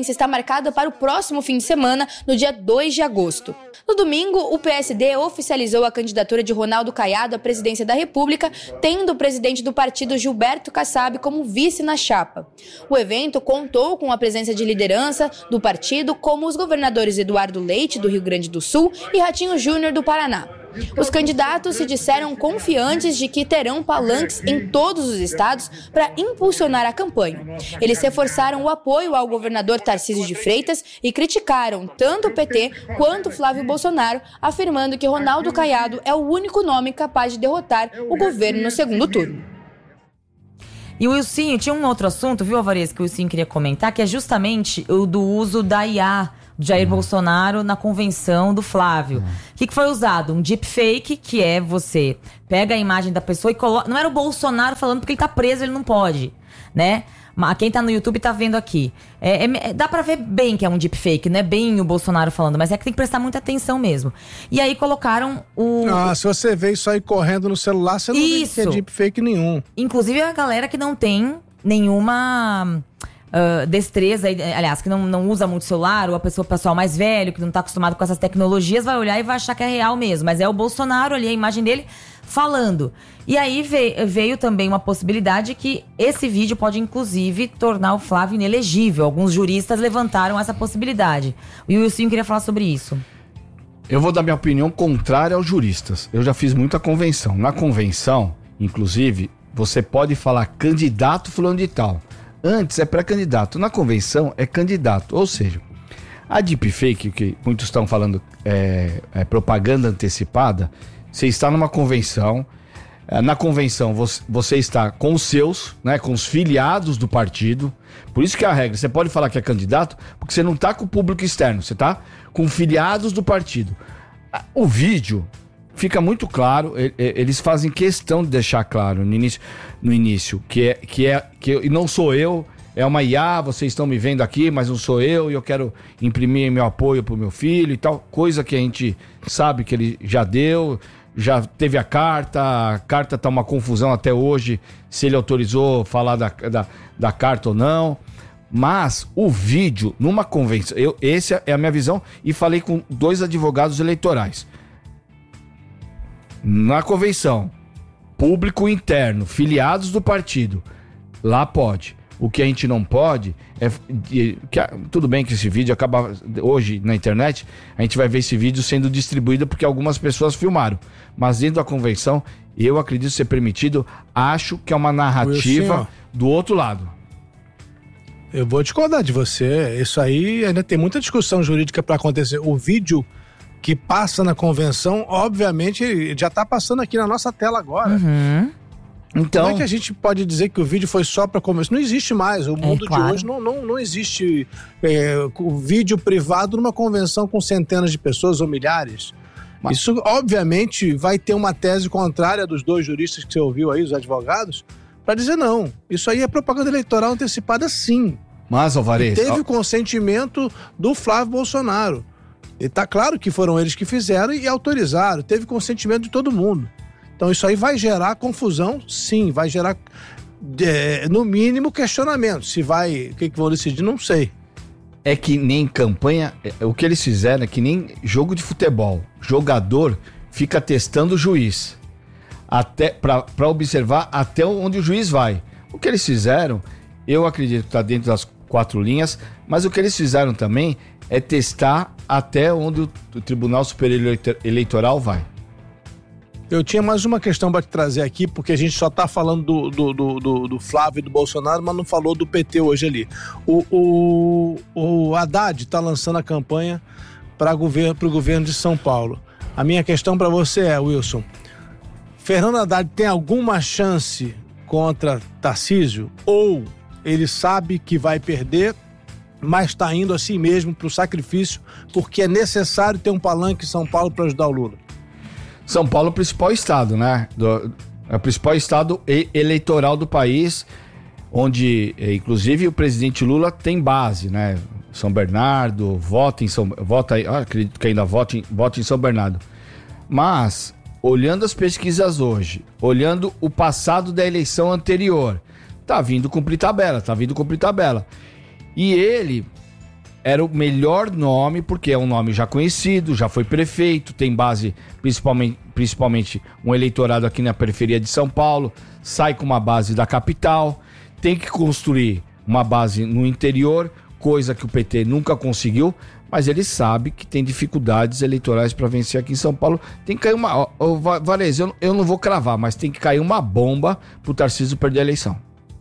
audiência está marcada para o próximo fim de semana, no dia 2 de agosto. No domingo, o PSD oficializou a candidatura de Ronaldo Caiado à presidência da República, tendo o presidente do partido, Gilberto Kassab, como vice na chapa. O evento contou com a presença de liderança do partido, como os governadores Eduardo Leite, do Rio Grande do Sul, e Ratinho Júnior, do Paraná. Os candidatos se disseram confiantes de que terão palanques em todos os estados para impulsionar a campanha. Eles reforçaram o apoio ao governador Tarcísio de Freitas e criticaram tanto o PT quanto Flávio Bolsonaro, afirmando que Ronaldo Caiado é o único nome capaz de derrotar o governo no segundo turno. E o Wilsinho, tinha um outro assunto, viu, Alvarez, que o Wilsinho queria comentar, que é justamente o do uso da IA do Jair Bolsonaro na convenção do Flávio. O que foi usado? Um deepfake, que é você pega a imagem da pessoa e coloca... Não era o Bolsonaro falando porque ele tá preso, ele não pode, né? Mas quem tá no YouTube tá vendo aqui. Dá pra ver bem que é um deepfake, não é bem o Bolsonaro falando, mas é que tem que prestar muita atenção mesmo. E aí colocaram o... se você vê isso aí correndo no celular, você não vê que é deepfake nenhum. Inclusive a galera que não tem nenhuma... destreza, aliás, que não usa muito celular, ou o pessoal mais velho, que não tá acostumado com essas tecnologias, vai olhar e vai achar que é real mesmo. Mas é o Bolsonaro ali, a imagem dele, falando. E aí veio também uma possibilidade que esse vídeo pode, inclusive, tornar o Flávio inelegível. Alguns juristas levantaram essa possibilidade. E o Wilson queria falar sobre isso. Eu vou dar minha opinião contrária aos juristas. Eu já fiz muita convenção. Na convenção, inclusive, você pode falar candidato fulano de tal. Antes é pré-candidato, na convenção é candidato. Ou seja, a deepfake, que muitos estão falando é propaganda antecipada, você está numa convenção, na convenção você está com os seus, né, com os filiados do partido, por isso que é a regra, você pode falar que é candidato, porque você não está com o público externo, você está com filiados do partido. O vídeo... Fica muito claro, eles fazem questão de deixar claro no início que não sou eu, é uma IA, vocês estão me vendo aqui, mas não sou eu, e eu quero imprimir meu apoio pro meu filho e tal, coisa que a gente sabe que ele já deu, já teve a carta tá uma confusão até hoje, se ele autorizou falar da carta ou não. Mas o vídeo, numa convenção, essa é a minha visão, e falei com 2 advogados eleitorais. Na convenção, público interno, filiados do partido, lá pode. O que a gente não pode tudo bem que esse vídeo acaba hoje na internet, a gente vai ver esse vídeo sendo distribuído porque algumas pessoas filmaram. Mas dentro da convenção, eu acredito ser permitido, acho que é uma narrativa do outro lado. Eu vou discordar de você. Isso aí ainda tem muita discussão jurídica para acontecer. O vídeo que passa na convenção, obviamente, já está passando aqui na nossa tela agora. Então, como é que a gente pode dizer que o vídeo foi só para convenção? Não existe mais. O mundo de hoje não existe o vídeo privado numa convenção com centenas de pessoas ou milhares. Isso, obviamente, vai ter uma tese contrária dos 2 juristas que você ouviu aí, os advogados, para dizer não. Isso aí é propaganda eleitoral antecipada, sim. Mas, Alvarez... Teve o consentimento do Flávio Bolsonaro. E tá claro que foram eles que fizeram e autorizaram, teve consentimento de todo mundo. Então isso aí vai gerar confusão, sim, vai gerar, no mínimo, questionamento. Se vai, o que vão decidir, não sei. É que nem campanha, o que eles fizeram é que nem jogo de futebol. Jogador fica testando o juiz, para observar até onde o juiz vai. O que eles fizeram, eu acredito que está dentro das 4 linhas, mas o que eles fizeram também é testar até onde o Tribunal Superior Eleitoral vai. Eu tinha mais uma questão para te trazer aqui, porque a gente só está falando do Flávio e do Bolsonaro, mas não falou do PT hoje ali. O Haddad está lançando a campanha para o governo de São Paulo. A minha questão para você é, Wilson, Fernando Haddad tem alguma chance contra Tarcísio? Ou ele sabe que vai perder, mas está indo assim mesmo para o sacrifício, porque é necessário ter um palanque em São Paulo para ajudar o Lula? São Paulo é o principal estado, né? É o principal estado eleitoral do país, onde, inclusive, o presidente Lula tem base, né? São Bernardo, acredito que ainda vota em São Bernardo. Mas, olhando as pesquisas hoje, olhando o passado da eleição anterior, tá vindo cumprir tabela. E ele era o melhor nome, porque é um nome já conhecido, já foi prefeito, tem base, principalmente um eleitorado aqui na periferia de São Paulo, sai com uma base da capital, tem que construir uma base no interior, coisa que o PT nunca conseguiu, mas ele sabe que tem dificuldades eleitorais para vencer aqui em São Paulo. Tem que cair uma... Varese, eu não vou cravar, mas tem que cair uma bomba pro Tarcísio perder a eleição.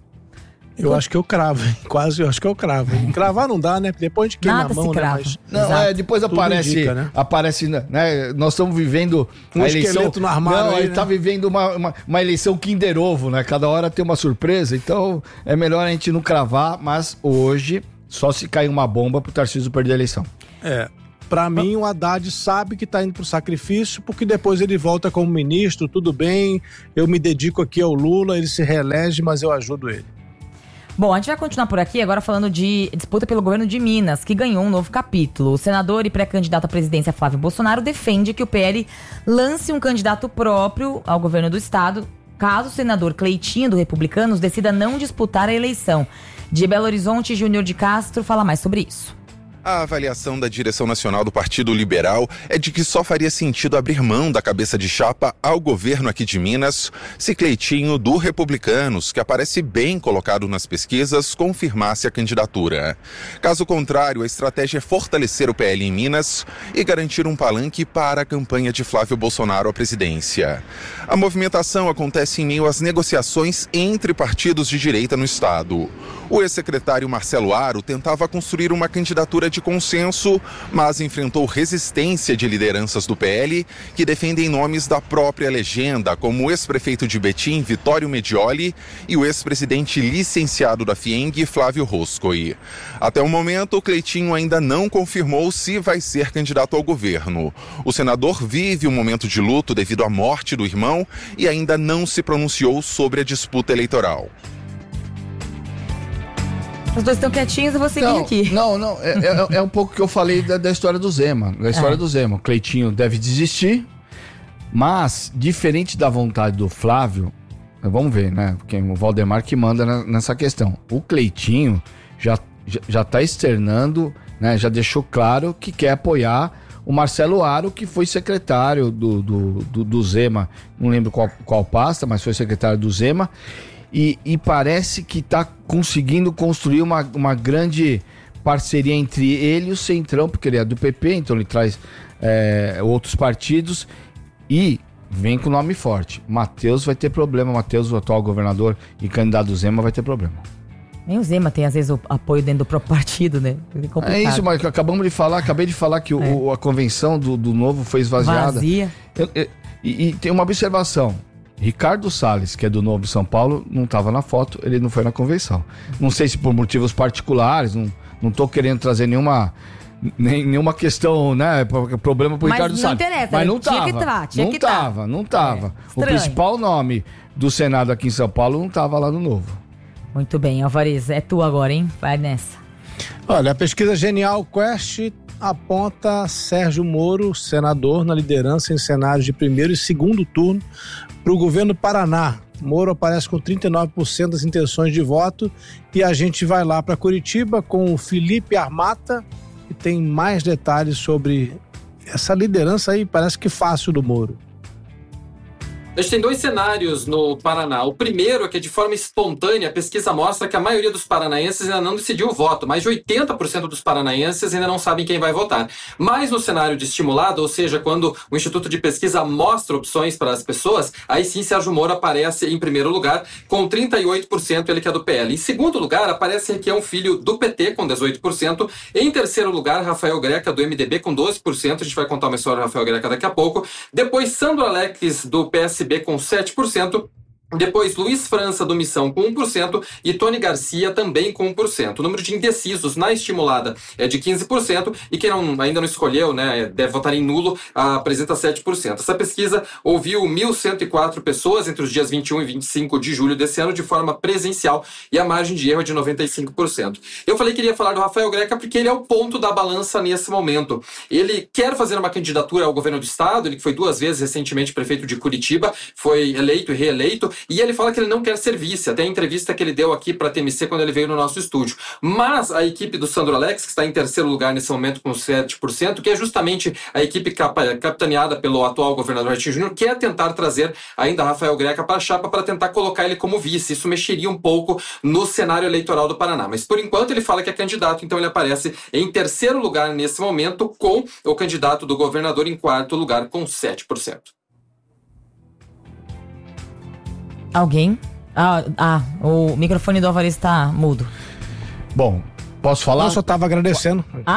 Eu acho que eu cravo, hein? Quase eu acho que eu cravo. Cravar não dá, né? Depois a gente queima a mão, né? Mas... Não, depois aparece, indica, né? aparece, né? Nós estamos vivendo um esqueleto no armário. Não, aí, ele tá vivendo uma eleição Kinder Ovo, né? Cada hora tem uma surpresa, então é melhor a gente não cravar, mas hoje só se cair uma bomba pro Tarcísio perder a eleição. Pra mim, o Haddad sabe que tá indo pro sacrifício, porque depois ele volta como ministro, tudo bem, eu me dedico aqui ao Lula, ele se reelege, mas eu ajudo ele. Bom, a gente vai continuar por aqui agora falando de disputa pelo governo de Minas, que ganhou um novo capítulo. O senador e pré-candidato à presidência Flávio Bolsonaro defende que o PL lance um candidato próprio ao governo do estado, caso o senador Cleitinho, do Republicanos, decida não disputar a eleição. De Belo Horizonte, Júnior de Castro fala mais sobre isso. A avaliação da direção nacional do Partido Liberal é de que só faria sentido abrir mão da cabeça de chapa ao governo aqui de Minas se Cleitinho, do Republicanos, que aparece bem colocado nas pesquisas, confirmasse a candidatura. Caso contrário, a estratégia é fortalecer o PL em Minas e garantir um palanque para a campanha de Flávio Bolsonaro à presidência. A movimentação acontece em meio às negociações entre partidos de direita no estado. O ex-secretário Marcelo Aro tentava construir uma candidatura de consenso, mas enfrentou resistência de lideranças do PL que defendem nomes da própria legenda, como o ex-prefeito de Betim, Vitório Medioli, e o ex-presidente licenciado da FIENG, Flávio Roscoe. Até o momento, o Cleitinho ainda não confirmou se vai ser candidato ao governo. O senador vive um momento de luto devido à morte do irmão e ainda não se pronunciou sobre a disputa eleitoral. Os dois estão quietinhos, eu vou seguir aqui. Não, é um pouco que eu falei da história do Zema. Da história do Zema. O Cleitinho deve desistir, mas, diferente da vontade do Flávio, vamos ver, né? Porque o Valdemar que manda nessa questão. O Cleitinho já tá externando, né? Já deixou claro que quer apoiar o Marcelo Aro, que foi secretário do Zema. Não lembro qual pasta, mas foi secretário do Zema. E parece que está conseguindo construir uma grande parceria entre ele e o Centrão, porque ele é do PP, então ele traz outros partidos e vem com nome forte. Matheus vai ter problema, Matheus, o atual governador e candidato do Zema, vai ter problema. Nem o Zema tem, às vezes, o apoio dentro do próprio partido, né? É isso, mas acabei de falar que a convenção do Novo foi esvaziada. Vazia. E tem uma observação. Ricardo Salles, que é do Novo São Paulo, não estava na foto, ele não foi na convenção. Não sei se por motivos particulares, não tô querendo trazer nenhuma questão, né, problema pro Ricardo Salles. Mas não tava. Não tava. O principal nome do Senado aqui em São Paulo não tava lá no Novo. Muito bem, Alvarez, é tu agora, hein? Vai nessa. Olha, a pesquisa Genial Quest aponta Sérgio Moro, senador, na liderança em cenários de primeiro e segundo turno para o governo do Paraná. Moro aparece com 39% das intenções de voto e a gente vai lá para Curitiba com o Felipe Armata, que tem mais detalhes sobre essa liderança aí, parece que fácil do Moro. A gente tem dois cenários no Paraná. O primeiro é que, de forma espontânea, a pesquisa mostra que a maioria dos paranaenses ainda não decidiu o voto. Mais de 80% dos paranaenses ainda não sabem quem vai votar. Mas no cenário de estimulado, ou seja, quando o Instituto de Pesquisa mostra opções para as pessoas, aí sim Sérgio Moro aparece em primeiro lugar, com 38%, ele que é do PL. Em segundo lugar, aparece Requião Filho, do PT, com 18%. Em terceiro lugar, Rafael Greca, do MDB, com 12%. A gente vai contar uma história do Rafael Greca daqui a pouco. Depois, Sandro Alex, do PSB, com 7%. Depois, Luiz França, do Missão, com 1%, e Tony Garcia, também com 1%. O número de indecisos na estimulada é de 15%, e quem ainda não escolheu, né, deve votar em nulo, apresenta 7%. Essa pesquisa ouviu 1.104 pessoas entre os dias 21 e 25 de julho desse ano, de forma presencial, e a margem de erro é de 95%. Eu falei que iria falar do Rafael Greca porque ele é o ponto da balança nesse momento. Ele quer fazer uma candidatura ao governo do estado, ele que foi 2 vezes recentemente prefeito de Curitiba, foi eleito e reeleito, e ele fala que ele não quer ser vice, até a entrevista que ele deu aqui para a TMC quando ele veio no nosso estúdio. Mas a equipe do Sandro Alex, que está em terceiro lugar nesse momento com 7%, que é justamente a equipe capitaneada pelo atual governador Ratinho Júnior, quer tentar trazer ainda Rafael Greca para a chapa para tentar colocar ele como vice. Isso mexeria um pouco no cenário eleitoral do Paraná. Mas por enquanto ele fala que é candidato, então ele aparece em terceiro lugar nesse momento, com o candidato do governador em quarto lugar com 7%. Alguém? O microfone do Alvarez está mudo. Bom, posso falar? Eu só estava agradecendo. Tá.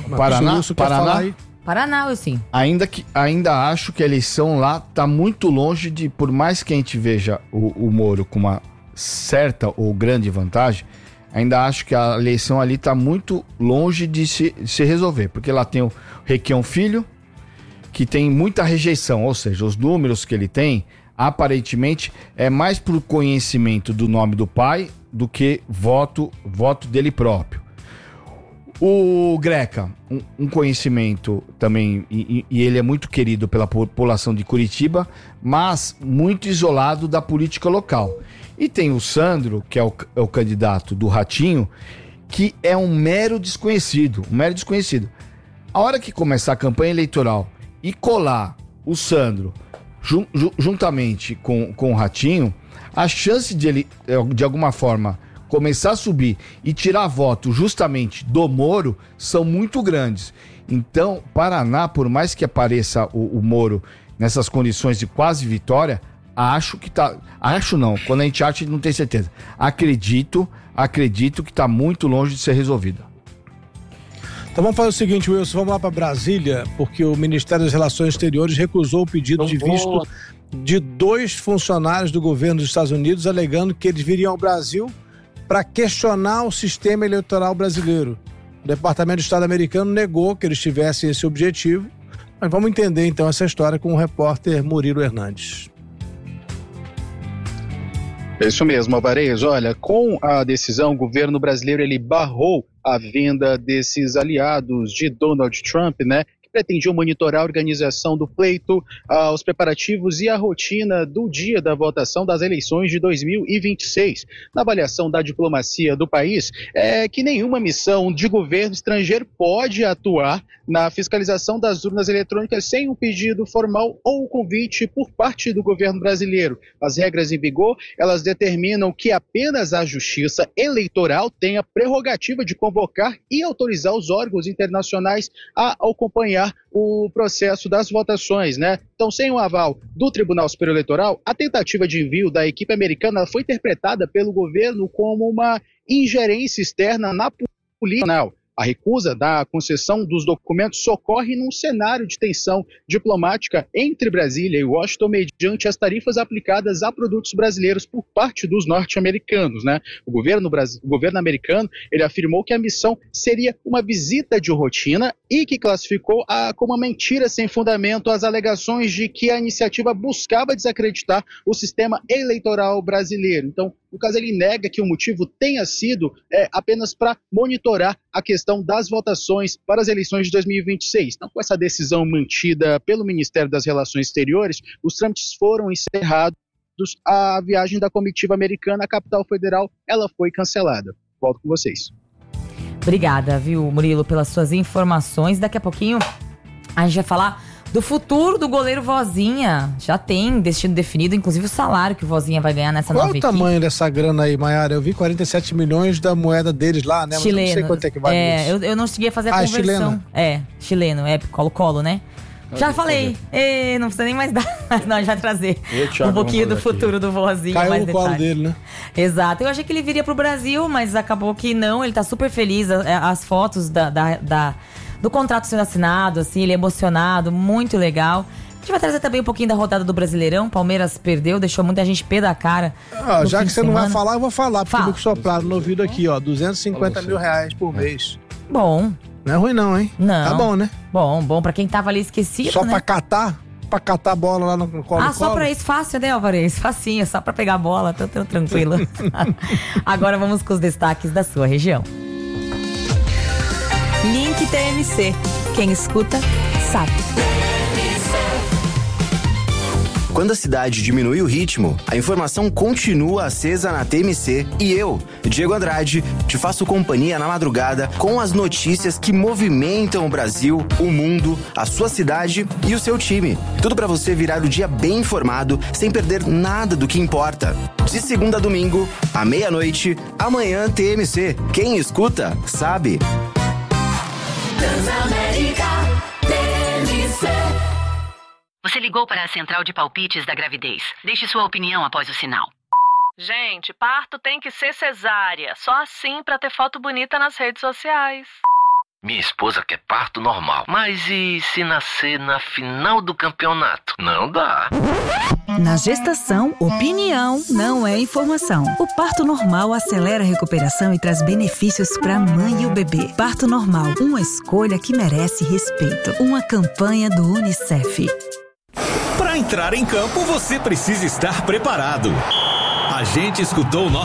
Paraná, eu sim. Ainda acho que a eleição lá está muito longe de, por mais que a gente veja o Moro com uma certa ou grande vantagem, ainda acho que a eleição ali está muito longe de se resolver, porque lá tem o Requião Filho, que tem muita rejeição, ou seja, os números que ele tem, aparentemente, é mais por conhecimento do nome do pai do que voto dele próprio. O Greca, um conhecimento também, e ele é muito querido pela população de Curitiba, mas muito isolado da política local. E tem o Sandro, que é o candidato do Ratinho, que é um mero desconhecido. A hora que começar a campanha eleitoral e colar o Sandro juntamente com o Ratinho, a chance de ele, de alguma forma, começar a subir e tirar voto justamente do Moro são muito grandes. Então, Paraná, por mais que apareça o Moro nessas condições de quase vitória, quando a gente acha, a gente não tem certeza. Acredito que está muito longe de ser resolvida. Então vamos fazer o seguinte, Wilson, vamos lá para Brasília, porque o Ministério das Relações Exteriores recusou o pedido de visto de 2 funcionários do governo dos Estados Unidos, alegando que eles viriam ao Brasil para questionar o sistema eleitoral brasileiro. O Departamento de Estado americano negou que eles tivessem esse objetivo, mas vamos entender então essa história com o repórter Murilo Hernandes. É isso mesmo, Alvarez. Olha, com a decisão, o governo brasileiro ele barrou a vinda desses aliados de Donald Trump, né? Pretendiam monitorar a organização do pleito, os preparativos e a rotina do dia da votação das eleições de 2026. Na avaliação da diplomacia do país, é que nenhuma missão de governo estrangeiro pode atuar na fiscalização das urnas eletrônicas sem um pedido formal ou convite por parte do governo brasileiro. As regras em vigor, elas determinam que apenas a Justiça Eleitoral tem a prerrogativa de convocar e autorizar os órgãos internacionais a acompanhar o processo das votações, né? Então, sem o aval do Tribunal Superior Eleitoral, a tentativa de envio da equipe americana foi interpretada pelo governo como uma ingerência externa na política nacional. A recusa da concessão dos documentos socorre num cenário de tensão diplomática entre Brasília e Washington mediante as tarifas aplicadas a produtos brasileiros por parte dos norte-americanos, né? O governo americano, ele afirmou que a missão seria uma visita de rotina e que classificou como uma mentira sem fundamento as alegações de que a iniciativa buscava desacreditar o sistema eleitoral brasileiro. Então, no caso, ele nega que o motivo tenha sido apenas para monitorar a questão das votações para as eleições de 2026. Então, com essa decisão mantida pelo Ministério das Relações Exteriores, os trâmites foram encerrados, a viagem da comitiva americana à capital federal, ela foi cancelada. Volto com vocês. Obrigada, viu, Murilo, pelas suas informações. Daqui a pouquinho a gente vai falar do futuro do goleiro Vozinha. Já tem destino definido, inclusive o salário que o Vozinha vai ganhar nessa nova equipe. Qual o tamanho dessa grana aí, Maiara? Eu vi 47 milhões da moeda deles lá, né? Chileno. Mas eu não sei quanto é que vale isso. Eu não cheguei a fazer a conversão. Chileno? Chileno, colo-colo, né? Já falei. Não precisa nem mais dar. Não, a gente vai trazer um pouquinho do futuro do Vozinha. Caiu no colo dele, né? Exato. Eu achei que ele viria pro Brasil, mas acabou que não. Ele tá super feliz. As fotos do contrato sendo assinado, assim, ele é emocionado, muito legal. A gente vai trazer também um pouquinho da rodada do Brasileirão. Palmeiras perdeu, deixou muita gente pé da cara. Já que você não vai falar, eu vou falar, porque me sopraram no ouvido aqui, ó, 250 mil reais por mês. Bom. Não é ruim não, hein? Não. Tá bom, né? Bom, pra quem tava ali esquecido, só né? Pra catar a bola lá no colo. Só pra isso, fácil, né, Alvarez? Facinho, só pra pegar a bola, tô tranquilo. Agora vamos com os destaques da sua região. Link TMC. Quem escuta, sabe. quando a cidade diminui o ritmo, a informação continua acesa na TMC e eu, Diego Andrade, te faço companhia na madrugada com as notícias que movimentam o Brasil, o mundo, a sua cidade e o seu time. Tudo para você virar o dia bem informado, sem perder nada do que importa. De segunda a domingo, à meia-noite, amanhã TMC. Quem escuta, sabe. Transamérica TMC. Você ligou para a central de palpites da gravidez. Deixe sua opinião após o sinal. Gente, parto tem que ser cesárea. Só assim pra ter foto bonita nas redes sociais. Minha esposa quer parto normal. Mas e se nascer na final do campeonato? Não dá. Na gestação, opinião não é informação. O parto normal acelera a recuperação e traz benefícios para a mãe e o bebê. Parto normal, uma escolha que merece respeito. Uma campanha do UNICEF. Para entrar em campo, você precisa estar preparado. A gente escutou o nosso